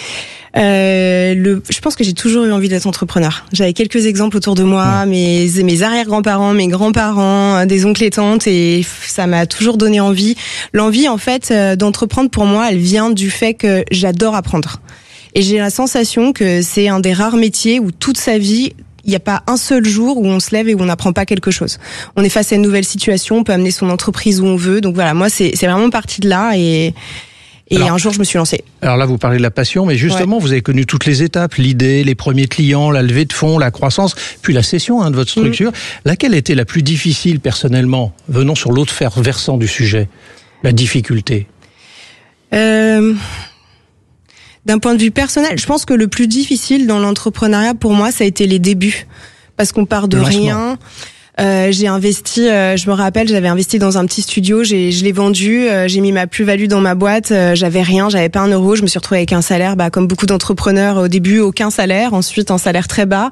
Je pense que j'ai toujours eu envie d'être entrepreneur. J'avais quelques exemples autour de moi, mes arrière-grands-parents, mes grands-parents, des oncles et tantes, et ça m'a toujours donné envie. L'envie, en fait, d'entreprendre pour moi, elle vient du fait que j'adore apprendre. Et j'ai la sensation que c'est un des rares métiers où toute sa vie, il n'y a pas un seul jour où on se lève et où on n'apprend pas quelque chose. On est face à une nouvelle situation, on peut amener son entreprise où on veut. Donc voilà, moi, c'est vraiment parti de là et Et un jour, je me suis lancée. Alors là, vous parlez de la passion, mais justement, vous avez connu toutes les étapes, l'idée, les premiers clients, la levée de fonds, la croissance, puis la cession de votre structure. Laquelle était la plus difficile personnellement? Venons sur l'autre versant du sujet, la difficulté. D'un point de vue personnel, je pense que le plus difficile dans l'entrepreneuriat pour moi, ça a été les débuts. Parce qu'on part de rien. J'ai investi, je me rappelle, j'avais investi dans un petit studio, je l'ai vendu, j'ai mis ma plus-value dans ma boîte, j'avais rien, j'avais pas €, je me suis retrouvée avec un salaire, comme beaucoup d'entrepreneurs au début, aucun salaire, ensuite un salaire très bas.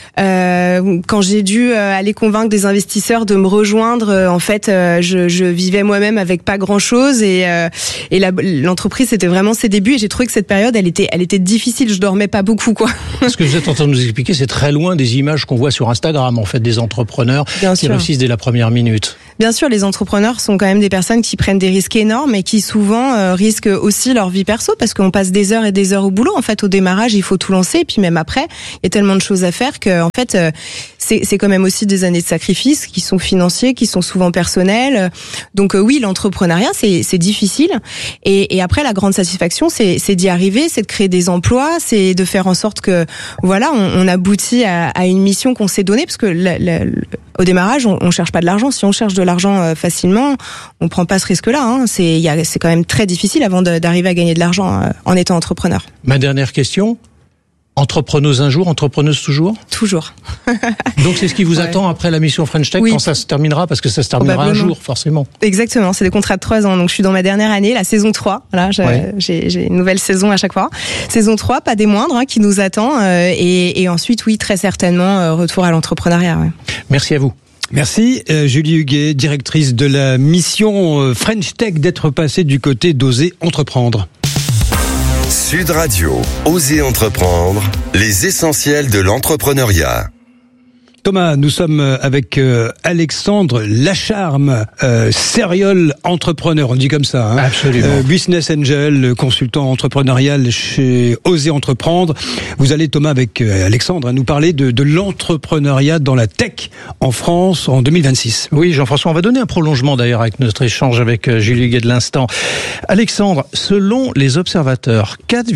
Quand j'ai dû aller convaincre des investisseurs de me rejoindre, en fait, je vivais moi-même avec pas grand-chose et l'entreprise c'était vraiment ses débuts et j'ai trouvé que cette période elle était difficile, je dormais pas beaucoup quoi. Ce que vous êtes en train de nous expliquer, c'est très loin des images qu'on voit sur Instagram en fait des entrepreneurs qui réussissent dès la première minute. Bien sûr, les entrepreneurs sont quand même des personnes qui prennent des risques énormes et qui souvent risquent aussi leur vie perso parce qu'on passe des heures et des heures au boulot. En fait, au démarrage, il faut tout lancer et puis même après, il y a tellement de choses à faire que en fait, c'est quand même aussi des années de sacrifices qui sont financiers, qui sont souvent personnels. Donc oui, l'entrepreneuriat, c'est difficile. Et après, la grande satisfaction, c'est d'y arriver, c'est de créer des emplois, c'est de faire en sorte que voilà, on aboutit à une mission qu'on s'est donnée parce que au démarrage, on cherche pas de l'argent. Si on cherche de l'argent facilement, on prend pas ce risque-là. Hein. C'est quand même très difficile avant d'arriver à gagner de l'argent en étant entrepreneur. Ma dernière question. Entrepreneuse un jour, entrepreneuse toujours? Toujours. Donc c'est ce qui vous attend après la mission French Tech quand ça se terminera, parce que ça se terminera un jour, forcément. Exactement, c'est des contrats de 3 ans. Donc je suis dans ma dernière année, la saison 3. Voilà, j'ai une nouvelle saison à chaque fois. Saison 3, pas des moindres, qui nous attend. Et ensuite, oui, très certainement, retour à l'entrepreneuriat. Ouais. Merci à vous. Merci Julie Huguet, directrice de la mission French Tech, d'être passée du côté d'Oser Entreprendre. Sud Radio, Oser Entreprendre, les essentiels de l'entrepreneuriat. Thomas, nous sommes avec Alexandre Lacharme, serial entrepreneur, on dit comme ça. Hein. Absolument. Business Angel, consultant entrepreneurial chez Oser Entreprendre. Vous allez, Thomas, avec Alexandre, nous parler de l'entrepreneuriat dans la tech en France en 2026. Oui, Jean-François, on va donner un prolongement d'ailleurs avec notre échange avec Julie Huguet de l'instant. Alexandre, selon les observateurs,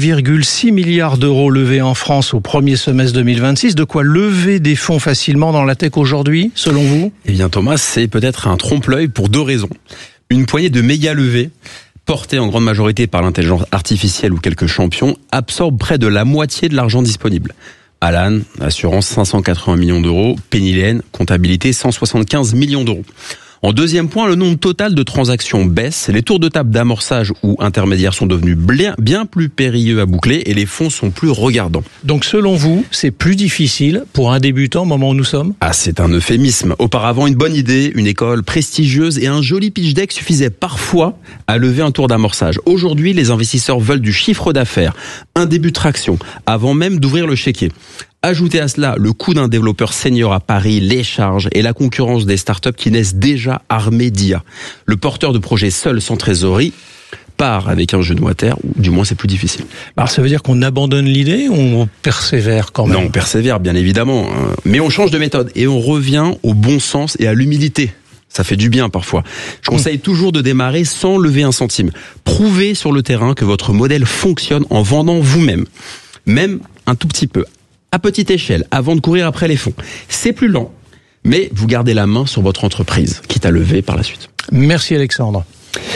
4,6 milliards d'euros levés en France au premier semestre 2026. De quoi lever des fonds facilement dans la tech aujourd'hui, selon vous? Eh bien Thomas, c'est peut-être un trompe-l'œil pour 2 raisons. Une poignée de méga levées, portées en grande majorité par l'intelligence artificielle ou quelques champions, absorbent près de la moitié de l'argent disponible. Alan, assurance 580 millions d'euros, Penny comptabilité 175 millions d'euros. En deuxième point, le nombre total de transactions baisse, les tours de table d'amorçage ou intermédiaires sont devenus bien plus périlleux à boucler et les fonds sont plus regardants. Donc selon vous, c'est plus difficile pour un débutant au moment où nous sommes? Ah, c'est un euphémisme. Auparavant, une bonne idée, une école prestigieuse et un joli pitch deck suffisaient parfois à lever un tour d'amorçage. Aujourd'hui, les investisseurs veulent du chiffre d'affaires, un début de traction, avant même d'ouvrir le chéquier. Ajoutez à cela le coût d'un développeur senior à Paris, les charges et la concurrence des startups qui naissent déjà armées d'IA. Le porteur de projet seul sans trésorerie part avec un genou à terre, ou du moins c'est plus difficile. Alors ça veut dire qu'on abandonne l'idée ou on persévère quand même? Non, on persévère bien évidemment, mais on change de méthode et on revient au bon sens et à l'humilité. Ça fait du bien parfois. Je conseille toujours de démarrer sans lever un centime. Prouvez sur le terrain que votre modèle fonctionne en vendant vous-même, même un tout petit peu, à petite échelle, avant de courir après les fonds. C'est plus lent, mais vous gardez la main sur votre entreprise, quitte à lever par la suite. Merci Alexandre.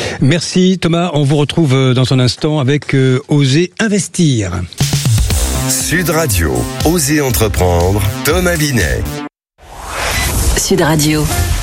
Merci Thomas, on vous retrouve dans un instant avec Oser Investir. Sud Radio, Oser Entreprendre, Thomas Binet. Sud Radio.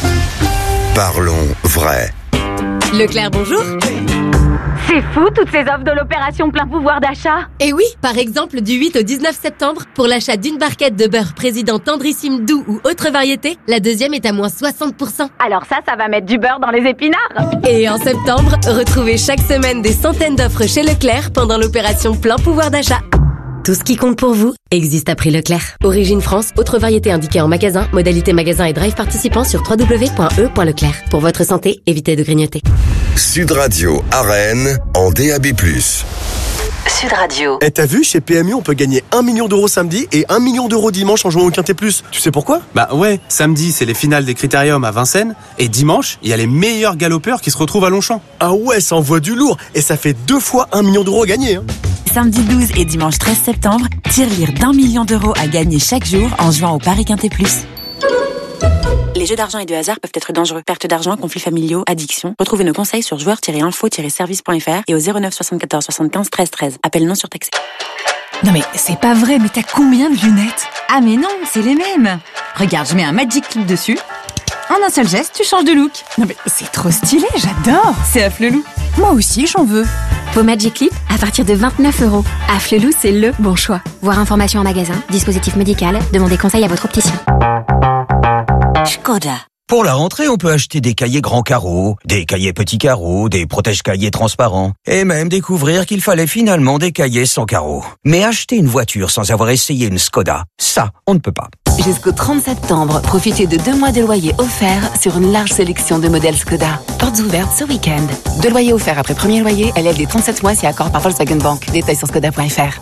Parlons vrai. Leclerc, bonjour. C'est fou, toutes ces offres de l'opération plein pouvoir d'achat. Et oui, par exemple, du 8 au 19 septembre, pour l'achat d'une barquette de beurre président tendrissime doux ou autre variété, la deuxième est à moins 60%. Alors ça va mettre du beurre dans les épinards. Et en septembre, retrouvez chaque semaine des centaines d'offres chez Leclerc pendant l'opération plein pouvoir d'achat. Tout ce qui compte pour vous existe à prix Leclerc. Origine France, autre variété indiquée en magasin, modalité magasin et drive participant sur www.e.leclerc. Pour votre santé, évitez de grignoter. Sud Radio à Rennes en DAB+. Sud Radio. Et t'as vu, chez PMU, on peut gagner 1 million d'euros samedi et 1 million d'euros dimanche en jouant au Quintet Plus. Tu sais pourquoi ? Bah ouais, samedi, c'est les finales des Critériums à Vincennes. Et dimanche, il y a les meilleurs galopeurs qui se retrouvent à Longchamp. Ah ouais, ça envoie du lourd. Et ça fait 2 fois 1 million d'euros à gagner. Samedi 12 et dimanche 13 septembre, tirelire d'1 million d'euros à gagner chaque jour en jouant au Paris Quintet Plus. Les jeux d'argent et de hasard peuvent être dangereux. Perte d'argent, conflits familiaux, addiction. Retrouvez nos conseils sur joueurs-info-service.fr et au 09 74 75 13 13. Appel non surtaxé. Non mais c'est pas vrai, mais t'as combien de lunettes ? Ah mais non, c'est les mêmes. Regarde, je mets un Magic Clip dessus. En un seul geste, tu changes de look. Non mais c'est trop stylé, j'adore. C'est Afflelou. Moi aussi, j'en veux. Vos Magic Clip à partir de 29€. Afflelou, c'est le bon choix. Voir information en magasin, dispositif médical, demandez conseil à votre opticien. Škoda. Pour la rentrée, on peut acheter des cahiers grands carreaux, des cahiers petits carreaux, des protège-cahiers transparents, et même découvrir qu'il fallait finalement des cahiers sans carreaux. Mais acheter une voiture sans avoir essayé une Škoda, ça, on ne peut pas. Jusqu'au 30 septembre, profitez de 2 mois de loyer offerts sur une large sélection de modèles Škoda. Portes ouvertes ce week-end. 2 loyers offerts après premier loyer, LLD 37 mois si accord par Volkswagen Bank. Détails sur škoda.fr.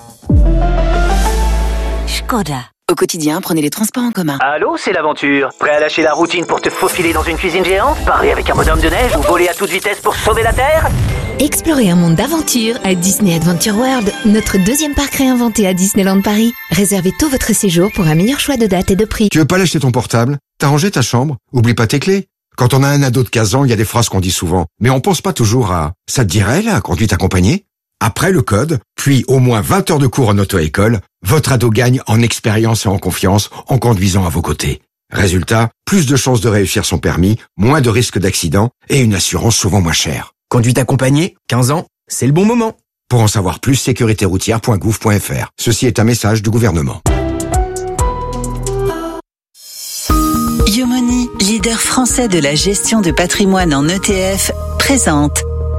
Škoda. Au quotidien, prenez les transports en commun. Allô, c'est l'aventure. Prêt à lâcher la routine pour te faufiler dans une cuisine géante, parler avec un bonhomme de neige ou voler à toute vitesse pour sauver la Terre ? Explorez un monde d'aventure à Disney Adventure World, notre 2e parc réinventé à Disneyland Paris. Réservez tôt votre séjour pour un meilleur choix de date et de prix. Tu veux pas lâcher ton portable ? T'as rangé ta chambre ? Oublie pas tes clés. Quand on a un ado de 15 ans, il y a des phrases qu'on dit souvent. Mais on pense pas toujours à « ça te dirait, la conduite accompagnée ?» Après le code, puis au moins 20 heures de cours en auto-école, votre ado gagne en expérience et en confiance en conduisant à vos côtés. Résultat, plus de chances de réussir son permis, moins de risques d'accident et une assurance souvent moins chère. Conduite accompagnée, 15 ans, c'est le bon moment. Pour en savoir plus, sécuritéroutière.gouv.fr. Ceci est un message du gouvernement. Yomoni, leader français de la gestion de patrimoine en ETF, présente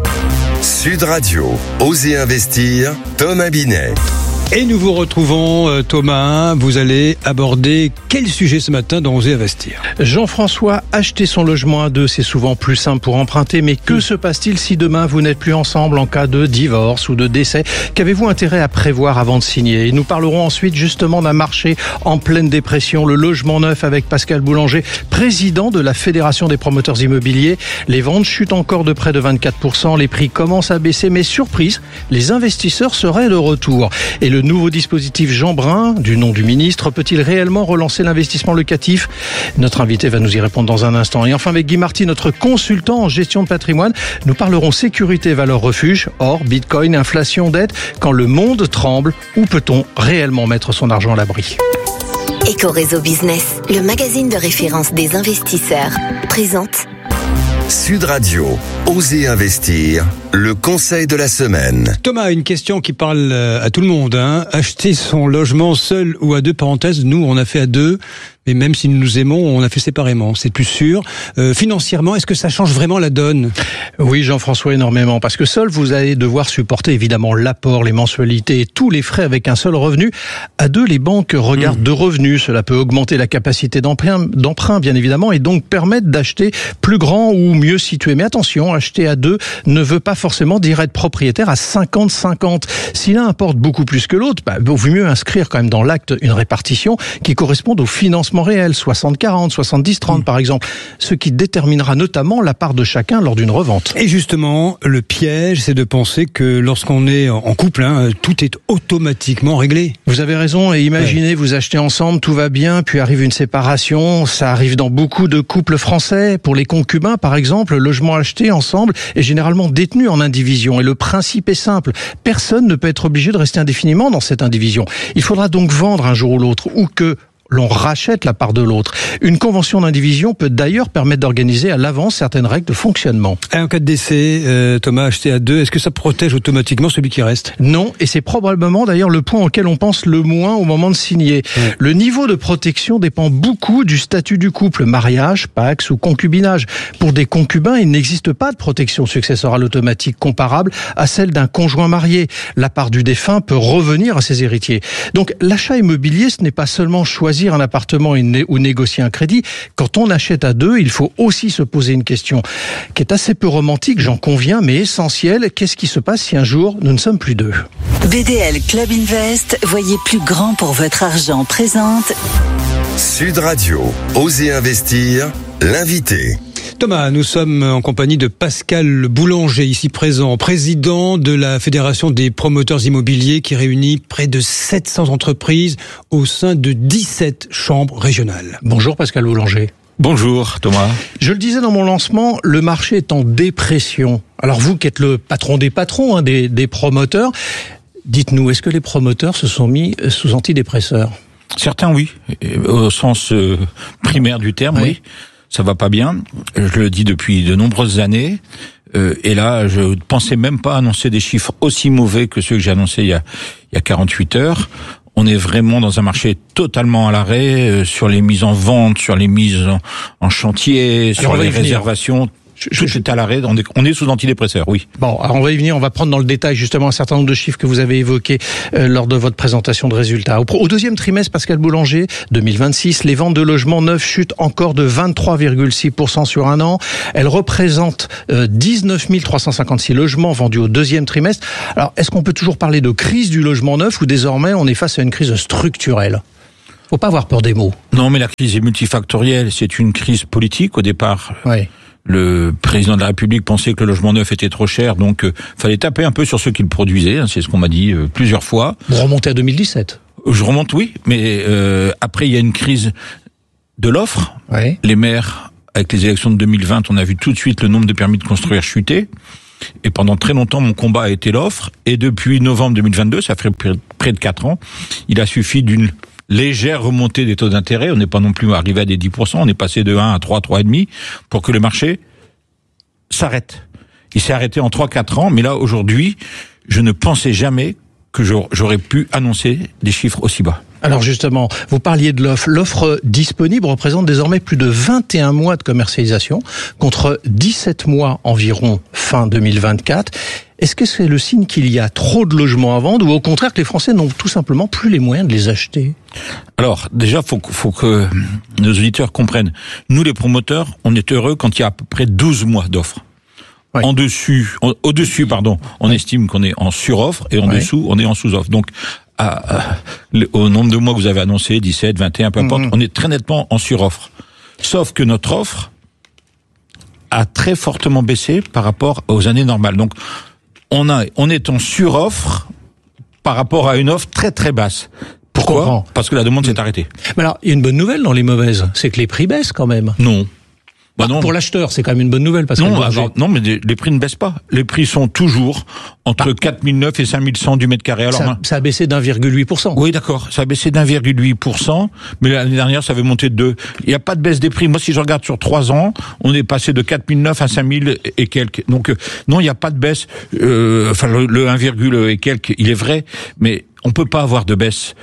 Sud Radio, Osez investir, Thomas Binet. Et nous vous retrouvons, Thomas. Vous allez aborder quel sujet ce matin dans Osez investir ? Jean-François, acheter son logement à 2, c'est souvent plus simple pour emprunter. Mais que se passe-t-il si demain vous n'êtes plus ensemble en cas de divorce ou de décès ? Qu'avez-vous intérêt à prévoir avant de signer ? Et nous parlerons ensuite justement d'un marché en pleine dépression, le logement neuf, avec Pascal Boulanger, président de la Fédération des promoteurs immobiliers. Les ventes chutent encore de près de 24%. Les prix commencent à baisser, mais surprise, les investisseurs seraient de retour. Et le nouveau dispositif Jeanbrun, du nom du ministre, peut-il réellement relancer l'investissement locatif ? Notre invité va nous y répondre dans un instant. Et enfin, avec Guy Marty, notre consultant en gestion de patrimoine, nous parlerons sécurité, valeur refuge, or, bitcoin, inflation, dette. Quand le monde tremble, où peut-on réellement mettre son argent à l'abri ? Éco-réseau Business, le magazine de référence des investisseurs, présente Sud Radio, Osez investir, le conseil de la semaine. Thomas, une question qui parle à tout le monde. Acheter son logement seul ou à 2, parenthèses, nous on a fait à 2, mais même si nous nous aimons, on a fait séparément, c'est plus sûr. Financièrement, est-ce que ça change vraiment la donne ? Oui, Jean-François, énormément, parce que seul vous allez devoir supporter évidemment l'apport, les mensualités et tous les frais avec un seul revenu. À 2, les banques regardent 2 revenus, cela peut augmenter la capacité d'emprunt bien évidemment, et donc permettre d'acheter plus grand ou mieux situé. Mais attention, acheter à 2 ne veut pas forcément dire être propriétaire à 50-50. Si l'un apporte beaucoup plus que l'autre, vaut mieux inscrire quand même dans l'acte une répartition qui corresponde au financement réel, 60-40, 70-30 par exemple, ce qui déterminera notamment la part de chacun lors d'une revente. Et justement, le piège, c'est de penser que lorsqu'on est en couple, tout est automatiquement réglé. Vous avez raison, et imaginez, vous achetez ensemble, tout va bien, puis arrive une séparation, ça arrive dans beaucoup de couples français. Pour les concubins, par exemple, le logement acheté ensemble est généralement détenu en indivision, et le principe est simple, personne ne peut être obligé de rester indéfiniment dans cette indivision. Il faudra donc vendre un jour ou l'autre, ou que l'on rachète la part de l'autre. Une convention d'indivision peut d'ailleurs permettre d'organiser à l'avance certaines règles de fonctionnement. Et en cas de décès, Thomas, acheté à 2, est-ce que ça protège automatiquement celui qui reste ? Non, et c'est probablement d'ailleurs le point auquel on pense le moins au moment de signer. Le niveau de protection dépend beaucoup du statut du couple, mariage, pax ou concubinage. Pour des concubins, il n'existe pas de protection successorale automatique comparable à celle d'un conjoint marié. La part du défunt peut revenir à ses héritiers. Donc l'achat immobilier, ce n'est pas seulement choisir choisir un appartement ou négocier un crédit, quand on achète à deux, il faut aussi se poser une question qui est assez peu romantique, j'en conviens, mais essentielle. Qu'est-ce qui se passe si un jour nous ne sommes plus deux ? BDL Club Invest, voyez plus grand pour votre argent, présente Sud Radio, Osez investir, l'invité. Thomas, nous sommes en compagnie de Pascal Boulanger, ici présent, président de la Fédération des promoteurs immobiliers qui réunit près de 700 entreprises au sein de 17 chambres régionales. Bonjour Pascal Boulanger. Bonjour Thomas. Je le disais dans mon lancement, le marché est en dépression. Alors vous qui êtes le patron des patrons, des promoteurs, dites-nous, est-ce que les promoteurs se sont mis sous antidépresseurs ? Certains oui, au sens primaire du terme, oui. Ça va pas bien, je le dis depuis de nombreuses années, et là je ne pensais même pas annoncer des chiffres aussi mauvais que ceux que j'ai annoncés il y a 48 heures. On est vraiment dans un marché totalement à l'arrêt, sur les mises en vente, sur les mises en chantier, sur les réservations. Tout est à l'arrêt, on est sous antidépresseurs, oui. Bon, alors on va y venir, on va prendre dans le détail justement un certain nombre de chiffres que vous avez évoqués lors de votre présentation de résultats. Au deuxième trimestre, Pascal Boulanger, 2026, les ventes de logements neufs chutent encore de 23,6% sur un an. Elles représentent 19 356 logements vendus au deuxième trimestre. Alors, est-ce qu'on peut toujours parler de crise du logement neuf ou désormais on est face à une crise structurelle ? Faut pas avoir peur des mots. Non, mais la crise est multifactorielle. C'est une crise politique au départ. Oui. Le président de la République pensait que le logement neuf était trop cher, donc fallait taper un peu sur ceux qui le produisaient. C'est ce qu'on m'a dit plusieurs fois. Vous remontez à 2017. Je remonte, oui, mais après il y a une crise de l'offre. Oui. Les maires, avec les élections de 2020, on a vu tout de suite le nombre de permis de construire chuter. Et pendant très longtemps, mon combat a été l'offre. Et depuis novembre 2022, ça fait près de 4 ans, il a suffi d'une légère remontée des taux d'intérêt, on n'est pas non plus arrivé à des 10%, on est passé de 1 à 3, 3,5, pour que le marché s'arrête. Il s'est arrêté en 3-4 ans, mais là, aujourd'hui, je ne pensais jamais que j'aurais pu annoncer des chiffres aussi bas. Alors justement, vous parliez de l'offre. L'offre disponible représente désormais plus de 21 mois de commercialisation, contre 17 mois environ fin 2024. Est-ce que c'est le signe qu'il y a trop de logements à vendre ou au contraire que les Français n'ont tout simplement plus les moyens de les acheter ? Alors, déjà, faut que nos auditeurs comprennent. Nous, les promoteurs, on est heureux quand il y a à peu près 12 mois d'offres. Oui. Au-dessus, on estime qu'on est en suroffre et en dessous, on est en sous-offre. Donc, au nombre de mois que vous avez annoncé, 17, 21, peu importe, on est très nettement en suroffre. Sauf que notre offre a très fortement baissé par rapport aux années normales. Donc, on est en suroffre par rapport à une offre très très basse. Pourquoi ? Parce que la demande s'est arrêtée. Mais alors, il y a une bonne nouvelle dans les mauvaises, c'est que les prix baissent quand même. Non. Non. Pour l'acheteur, c'est quand même une bonne nouvelle. Parce non, mais les prix ne baissent pas. Les prix sont toujours entre 4009 et 5100 du mètre carré. Alors, ça a baissé d'1,8%. Oui, d'accord. Ça a baissé d'1,8%, mais l'année dernière, ça avait monté de 2. Il n'y a pas de baisse des prix. Moi, si je regarde sur 3 ans, on est passé de 4009 à 5000 et quelques. Donc, non, il n'y a pas de baisse. Le 1, et quelques, il est vrai, mais on peut pas avoir de baisse.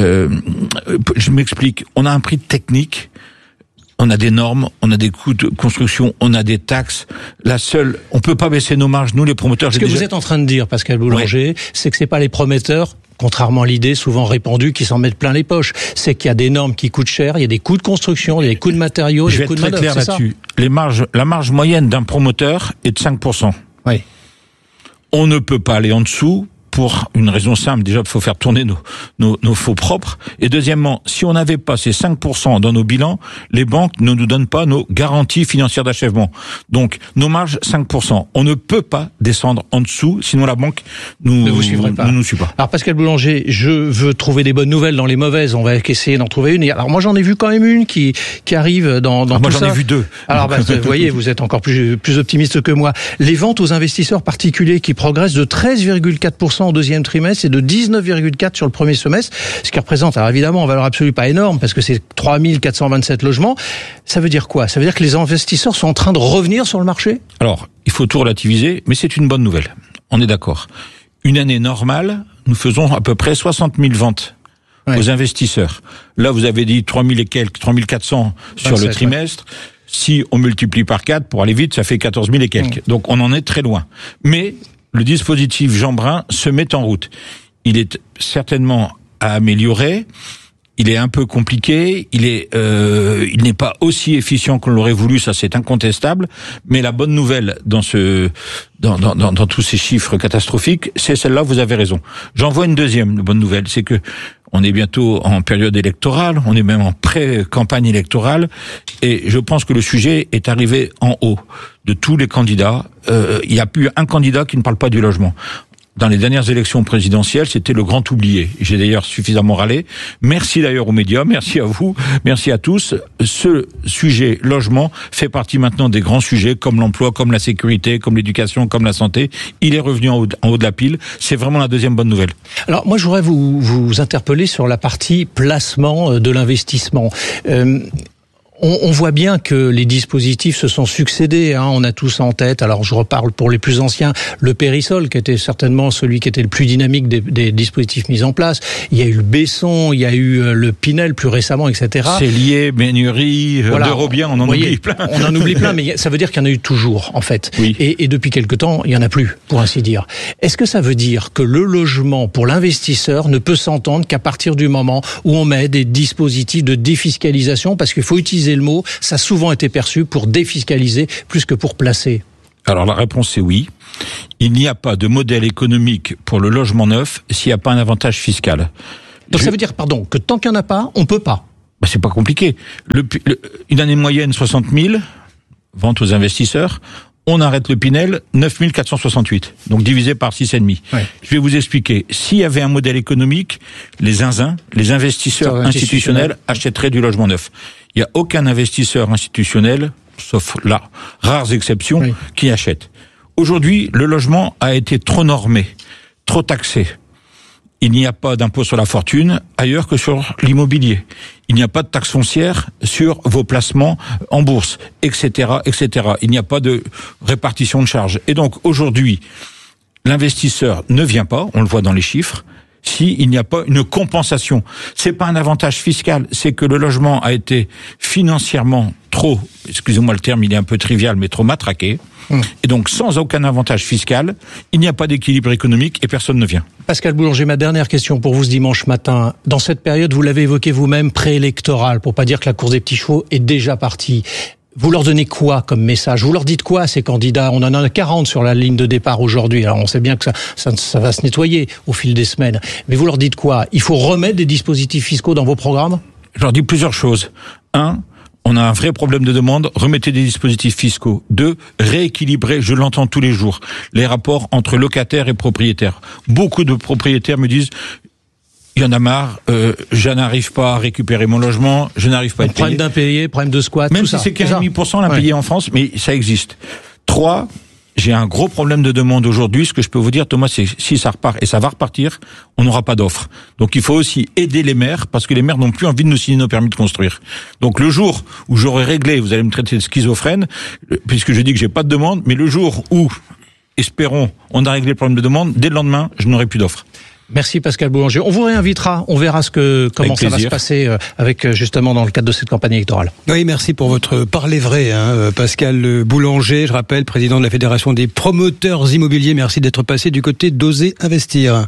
Je m'explique. On a un prix technique. On a des normes, on a des coûts de construction, on a des taxes. On peut pas baisser nos marges, nous les promoteurs. Ce que vous êtes en train de dire, Pascal Boulanger, c'est que c'est pas les promoteurs, contrairement à l'idée souvent répandue, qui s'en mettent plein les poches. C'est qu'il y a des normes qui coûtent cher, il y a des coûts de construction, il y a des coûts de matériaux, des coûts de main-d'œuvre. Je vais être très clair là-dessus. La marge moyenne d'un promoteur est de 5%. Oui. On ne peut pas aller en dessous. Pour une raison simple, déjà il faut faire tourner nos faux propres. Et deuxièmement, si on n'avait pas ces 5% dans nos bilans, les banques ne nous donnent pas nos garanties financières d'achèvement. Donc nos marges 5%. On ne peut pas descendre en dessous, sinon la banque ne nous suit pas. Alors Pascal Boulanger, je veux trouver des bonnes nouvelles dans les mauvaises. On va essayer d'en trouver une. Alors moi j'en ai vu quand même une qui arrive dans tout ça. Moi j'en ai vu 2. Alors vous voyez, vous êtes encore plus optimiste que moi. Les ventes aux investisseurs particuliers qui progressent de 13,4% au deuxième trimestre et de 19,4 sur le premier semestre, ce qui représente, alors évidemment en valeur absolue pas énorme parce que c'est 3427 logements. Ça veut dire quoi ? Ça veut dire que les investisseurs sont en train de revenir sur le marché ? Alors, il faut tout relativiser, mais c'est une bonne nouvelle. On est d'accord. Une année normale, nous faisons à peu près 60 000 ventes aux investisseurs. Là, vous avez dit 3000 et quelques, 3400 sur le trimestre. Ouais. Si on multiplie par 4, pour aller vite, ça fait 14 000 et quelques. Donc on en est très loin. Mais le dispositif Jeanbrun se met en route. Il est certainement à améliorer. il est un peu compliqué, il n'est pas aussi efficient qu'on l'aurait voulu, ça c'est incontestable, mais la bonne nouvelle dans tous ces chiffres catastrophiques, c'est celle-là, vous avez raison. J'en vois une deuxième bonne nouvelle, c'est que on est bientôt en période électorale, on est même en pré-campagne électorale, et je pense que le sujet est arrivé en haut de tous les candidats. Il n'y a plus un candidat qui ne parle pas du logement. Dans les dernières élections présidentielles, c'était le grand oublié. J'ai d'ailleurs suffisamment râlé. Merci d'ailleurs aux médias, merci à vous, merci à tous. Ce sujet logement fait partie maintenant des grands sujets comme l'emploi, comme la sécurité, comme l'éducation, comme la santé. Il est revenu en haut de la pile. C'est vraiment la deuxième bonne nouvelle. Alors moi, je voudrais vous interpeller sur la partie placement de l'investissement. On voit bien que les dispositifs se sont succédés, hein, on a tous en tête, alors je reparle pour les plus anciens, le Périsol, qui était certainement celui qui était le plus dynamique des dispositifs mis en place. Il y a eu le Besson, il y a eu le Pinel plus récemment, etc. Célier, Ménurie, voilà. Derobien, on en oublie plein. On en oublie plein, mais ça veut dire qu'il y en a eu toujours, en fait. Oui. Et depuis quelque temps, il y en a plus, pour ainsi dire. Est-ce que ça veut dire que le logement, pour l'investisseur, ne peut s'entendre qu'à partir du moment où on met des dispositifs de défiscalisation, parce qu'il faut utiliser le mot, ça a souvent été perçu pour défiscaliser plus que pour placer? Alors la réponse c'est oui. Il n'y a pas de modèle économique pour le logement neuf s'il n'y a pas un avantage fiscal. Donc ça veut dire, pardon, que tant qu'il n'y en a pas, on peut pas. Bah, c'est pas compliqué. Une année moyenne 60 000, vente aux investisseurs. On arrête le Pinel, 9 468. Donc divisé par 6,5. Ouais. Je vais vous expliquer. S'il y avait un modèle économique, les investisseurs institutionnels achèteraient du logement neuf. Il n'y a aucun investisseur institutionnel, sauf là, rares exceptions, qui achète. Aujourd'hui, le logement a été trop normé, trop taxé. Il n'y a pas d'impôt sur la fortune ailleurs que sur l'immobilier. Il n'y a pas de taxe foncière sur vos placements en bourse, etc., etc. Il n'y a pas de répartition de charges. Et donc, aujourd'hui, l'investisseur ne vient pas, on le voit dans les chiffres, s'il n'y a pas une compensation. C'est pas un avantage fiscal, c'est que le logement a été financièrement trop, excusez-moi le terme, il est un peu trivial, mais trop matraqué. Et donc, sans aucun avantage fiscal, il n'y a pas d'équilibre économique et personne ne vient. Pascal Boulanger, ma dernière question pour vous ce dimanche matin. Dans cette période, vous l'avez évoqué vous-même, préélectorale, pour pas dire que la course des petits chevaux est déjà partie. Vous leur donnez quoi comme message? Vous leur dites quoi à ces candidats? On en a 40 sur la ligne de départ aujourd'hui. Alors on sait bien que ça va se nettoyer au fil des semaines. Mais vous leur dites quoi? Il faut remettre des dispositifs fiscaux dans vos programmes? Je leur dis plusieurs choses. 1, on a un vrai problème de demande, remettez des dispositifs fiscaux. 2, rééquilibrer, je l'entends tous les jours, les rapports entre locataires et propriétaires. Beaucoup de propriétaires me disent, il y en a marre, je n'arrive pas à récupérer mon logement, je n'arrive pas à être payé. Problème d'impayé, problème de squat, même tout si ça. C'est 15,5% l'impayé en France, mais ça existe. 3, j'ai un gros problème de demande aujourd'hui. Ce que je peux vous dire, Thomas, c'est si ça repart, et ça va repartir, on n'aura pas d'offres. Donc il faut aussi aider les maires, parce que les maires n'ont plus envie de nous signer nos permis de construire. Donc le jour où j'aurai réglé, vous allez me traiter de schizophrène, puisque je dis que j'ai pas de demande, mais le jour où, espérons, on a réglé le problème de demande, dès le lendemain, je n'aurai plus d'offres. Merci Pascal Boulanger. On vous réinvitera, on verra comment ça va se passer avec justement dans le cadre de cette campagne électorale. Oui, merci pour votre parler vrai, Pascal Boulanger, je rappelle, président de la Fédération des promoteurs immobiliers. Merci d'être passé du côté d'Oser Investir.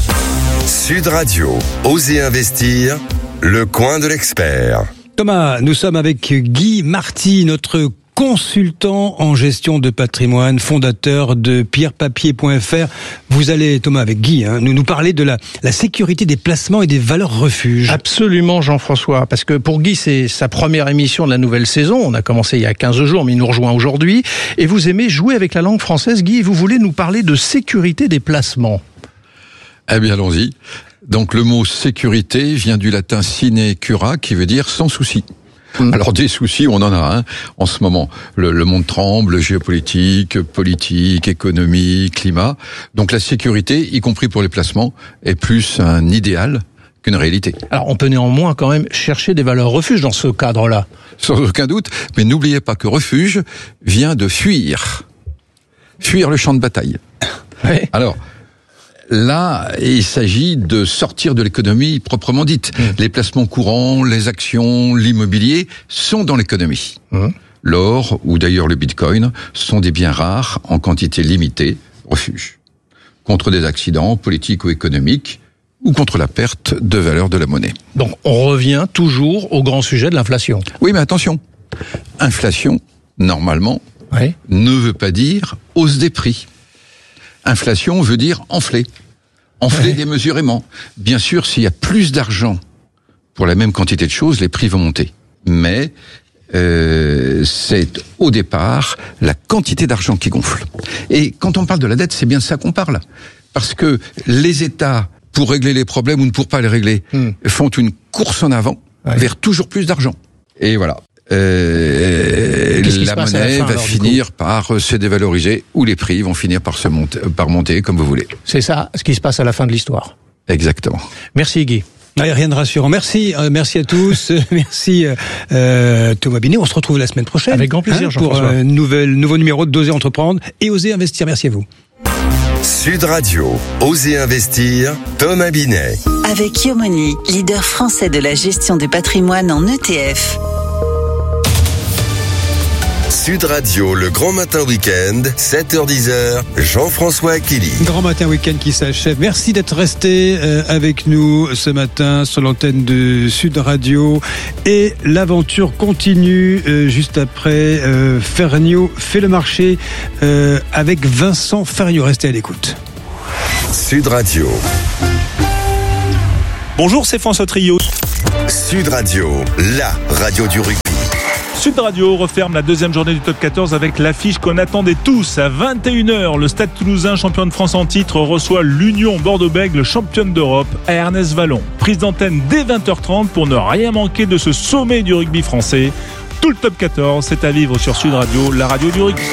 Sud Radio, Oser Investir, le coin de l'expert. Thomas, nous sommes avec Guy Marty, notre consultant en gestion de patrimoine, fondateur de pierrepapier.fr. Vous allez, Thomas, avec Guy, nous parler de la sécurité des placements et des valeurs refuges. Absolument, Jean-François, parce que pour Guy, c'est sa première émission de la nouvelle saison. On a commencé il y a 15 jours, mais il nous rejoint aujourd'hui. Et vous aimez jouer avec la langue française, Guy, et vous voulez nous parler de sécurité des placements. Eh bien, allons-y. Donc, le mot sécurité vient du latin sine cura, qui veut dire sans souci. Alors des soucis, on en a en ce moment. Le monde tremble, géopolitique, politique, économie, climat. Donc la sécurité, y compris pour les placements, est plus un idéal qu'une réalité. Alors on peut néanmoins quand même chercher des valeurs refuges dans ce cadre-là. Sans aucun doute, mais n'oubliez pas que refuge vient de fuir. Fuir le champ de bataille. Ouais. Alors, là, il s'agit de sortir de l'économie proprement dite. Les placements courants, les actions, l'immobilier sont dans l'économie. L'or, ou d'ailleurs le bitcoin, sont des biens rares en quantité limitée, refuge. Contre des accidents politiques ou économiques, ou contre la perte de valeur de la monnaie. Donc on revient toujours au grand sujet de l'inflation. Oui, mais attention, inflation, normalement, ne veut pas dire hausse des prix. Inflation veut dire enfler démesurément. Bien sûr, s'il y a plus d'argent pour la même quantité de choses, les prix vont monter. Mais c'est au départ la quantité d'argent qui gonfle. Et quand on parle de la dette, c'est bien de ça qu'on parle. Parce que les États, pour régler les problèmes ou pour pas les régler, font une course en avant vers toujours plus d'argent. Et voilà. La monnaie va finir par se dévaloriser ou les prix vont finir par monter comme vous voulez. C'est ça ce qui se passe à la fin de l'histoire. Exactement. Merci Guy. Rien de rassurant. Merci à tous. Merci Thomas Binet. On se retrouve la semaine prochaine. Avec grand plaisir, pour un nouveau numéro d'Oser Entreprendre et Oser Investir. Merci à vous. Sud Radio, Oser Investir, Thomas Binet. Avec Yomoni, leader français de la gestion du patrimoine en ETF. Sud Radio, le Grand Matin Week-end, 7h-10h, Jean-François Akili. Grand Matin Week-end qui s'achève. Merci d'être resté avec nous ce matin sur l'antenne de Sud Radio. Et l'aventure continue juste après. Ferniaud fait le marché avec Vincent Ferniaud. Restez à l'écoute. Sud Radio. Bonjour, c'est François Trio. Sud Radio, la radio du rugby. Sud Radio referme la deuxième journée du top 14 avec l'affiche qu'on attendait tous. À 21h, le Stade Toulousain, champion de France en titre, reçoit l'Union Bordeaux-Bègles, championne d'Europe, à Ernest-Vallon. Prise d'antenne dès 20h30 pour ne rien manquer de ce sommet du rugby français. Tout le top 14, c'est à vivre sur Sud Radio, la radio du rugby.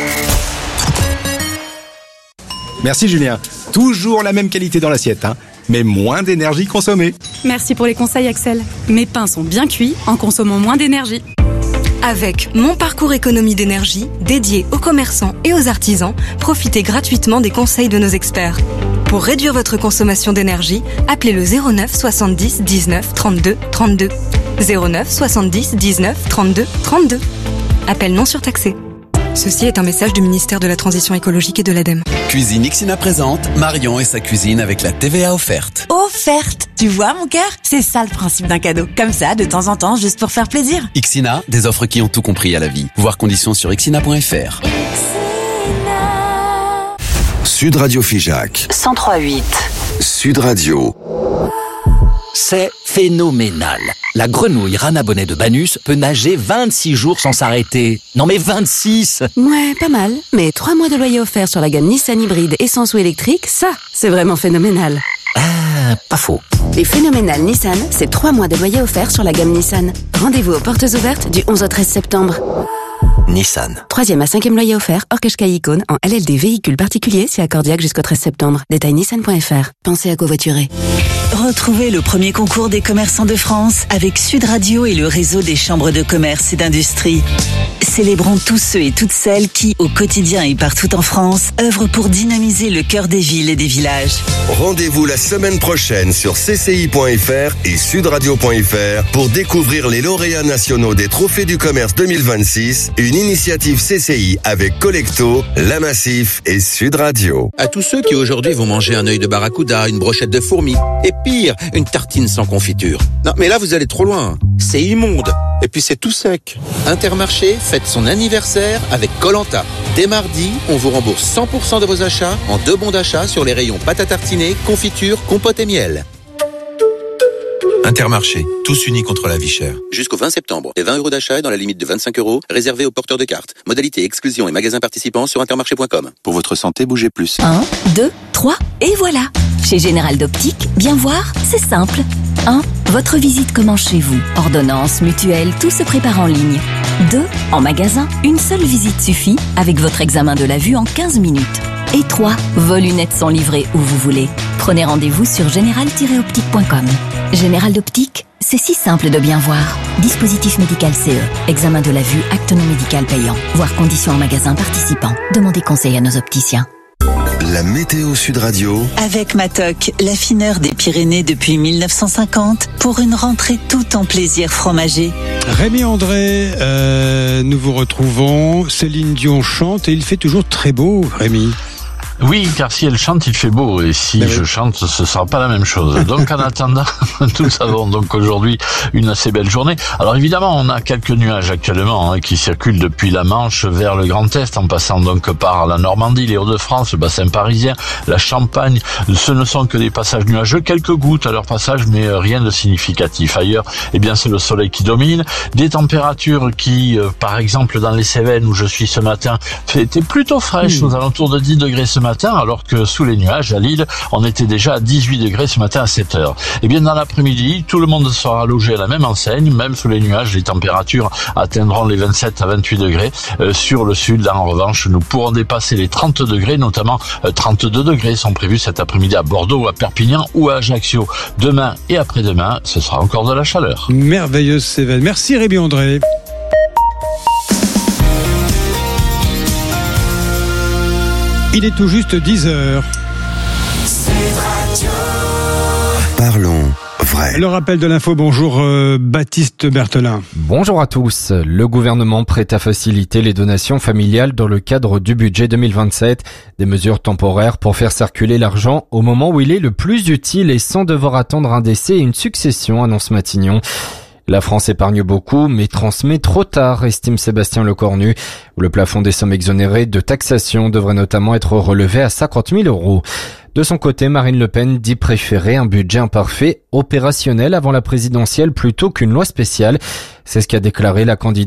Merci Julien. Toujours la même qualité dans l'assiette, mais moins d'énergie consommée. Merci pour les conseils Axel. Mes pains sont bien cuits en consommant moins d'énergie. Avec Mon Parcours Économie d'énergie, dédié aux commerçants et aux artisans, profitez gratuitement des conseils de nos experts. Pour réduire votre consommation d'énergie, appelez le 09 70 19 32 32. 09 70 19 32 32. Appel non surtaxé. Ceci est un message du ministère de la Transition écologique et de l'ADEME. Cuisine Ixina présente Marion et sa cuisine avec la TVA offerte. Offerte! Tu vois mon cœur? C'est ça le principe d'un cadeau. Comme ça, de temps en temps, juste pour faire plaisir. Ixina, des offres qui ont tout compris à la vie. Voir conditions sur ixina.fr. Sud Radio Figeac 103.8. Sud Radio. C'est phénoménal. La grenouille Rana Bonnet de Banus peut nager 26 jours sans s'arrêter. Non mais 26! Ouais, pas mal. Mais 3 mois de loyer offert sur la gamme Nissan hybride essence ou électrique, ça, c'est vraiment phénoménal. Pas faux. Les phénoménales Nissan, c'est 3 mois de loyer offert sur la gamme Nissan. Rendez-vous aux portes ouvertes du 11 au 13 septembre. Nissan. 3e à 5e loyer offert, hors Qashqai Icône, en LLD véhicule particulier, c'est accordiaque jusqu'au 13 septembre. Détail nissan.fr. Pensez à covoiturer. Retrouvez le premier concours des commerçants de France avec Sud Radio et le réseau des chambres de commerce et d'industrie. Célébrons tous ceux et toutes celles qui, au quotidien et partout en France, œuvrent pour dynamiser le cœur des villes et des villages. Rendez-vous la semaine prochaine sur cci.fr et sudradio.fr pour découvrir les lauréats nationaux des Trophées du Commerce 2026, une initiative CCI avec Collecto, La Massif et Sud Radio. À tous ceux qui aujourd'hui vont manger un œil de barracuda, une brochette de fourmis, et pire, une tartine sans confiture. Non, mais là vous allez trop loin. C'est immonde. Et puis c'est tout sec. Intermarché fête son anniversaire avec Koh-Lanta. Dès mardi, on vous rembourse 100% de vos achats en 2 bons d'achat sur les rayons pâte à tartiner, confiture, compote et miel. Intermarché, tous unis contre la vie chère. Jusqu'au 20 septembre, les 20 € d'achat est dans la limite de 25 € réservés aux porteurs de cartes. Modalité exclusion et magasins participants sur intermarché.com. Pour votre santé, bougez plus. 1, 2, 3 et voilà. Chez Général d'Optique, bien voir, c'est simple. 1. Votre visite commence chez vous. Ordonnance, mutuelle, tout se prépare en ligne. 2. En magasin, une seule visite suffit avec votre examen de la vue en 15 minutes. Et 3. Vos lunettes sont livrées où vous voulez. Prenez rendez-vous sur général-optique.com. Général d'Optique, c'est si simple de bien voir. Dispositif médical CE. Examen de la vue, acte non médical payant. Voir conditions en magasin participant. Demandez conseil à nos opticiens. La météo Sud Radio. Avec Matok, l'affineur des Pyrénées depuis 1950, pour une rentrée tout en plaisir fromager. Rémi André, nous vous retrouvons. Céline Dion chante et il fait toujours très beau, Rémi. Oui, car si elle chante, il fait beau, et si je chante, ce sera pas la même chose. Donc en attendant, nous avons donc aujourd'hui une assez belle journée. Alors évidemment, on a quelques nuages actuellement qui circulent depuis la Manche vers le Grand Est, en passant donc par la Normandie, les Hauts-de-France, le bassin parisien, la Champagne. Ce ne sont que des passages nuageux, quelques gouttes à leur passage, mais rien de significatif. Ailleurs, eh bien, c'est le soleil qui domine. Des températures qui, par exemple, dans les Cévennes où je suis ce matin, étaient plutôt fraîches, aux alentours de 10 degrés ce matin, alors que sous les nuages, à Lille, on était déjà à 18 degrés ce matin à 7 heures. Eh bien, dans l'après-midi, tout le monde sera logé à la même enseigne, même sous les nuages, les températures atteindront les 27 à 28 degrés. Sur le sud, là, en revanche, nous pourrons dépasser les 30 degrés, notamment 32 degrés sont prévus cet après-midi à Bordeaux, à Perpignan ou à Ajaccio. Demain et après-demain, ce sera encore de la chaleur. Merveilleuse Cévennes. Merci Rémi André. Il est tout juste 10h. Parlons vrai. Le rappel de l'info, bonjour Baptiste Berthelin. Bonjour à tous. Le gouvernement prête à faciliter les donations familiales dans le cadre du budget 2027. Des mesures temporaires pour faire circuler l'argent au moment où il est le plus utile et sans devoir attendre un décès et une succession, annonce Matignon. La France épargne beaucoup, mais transmet trop tard, estime Sébastien Lecornu. Le plafond des sommes exonérées de taxation devrait notamment être relevé à 50 000 €. De son côté, Marine Le Pen dit préférer un budget imparfait, opérationnel avant la présidentielle plutôt qu'une loi spéciale. C'est ce qu'a déclaré la candidate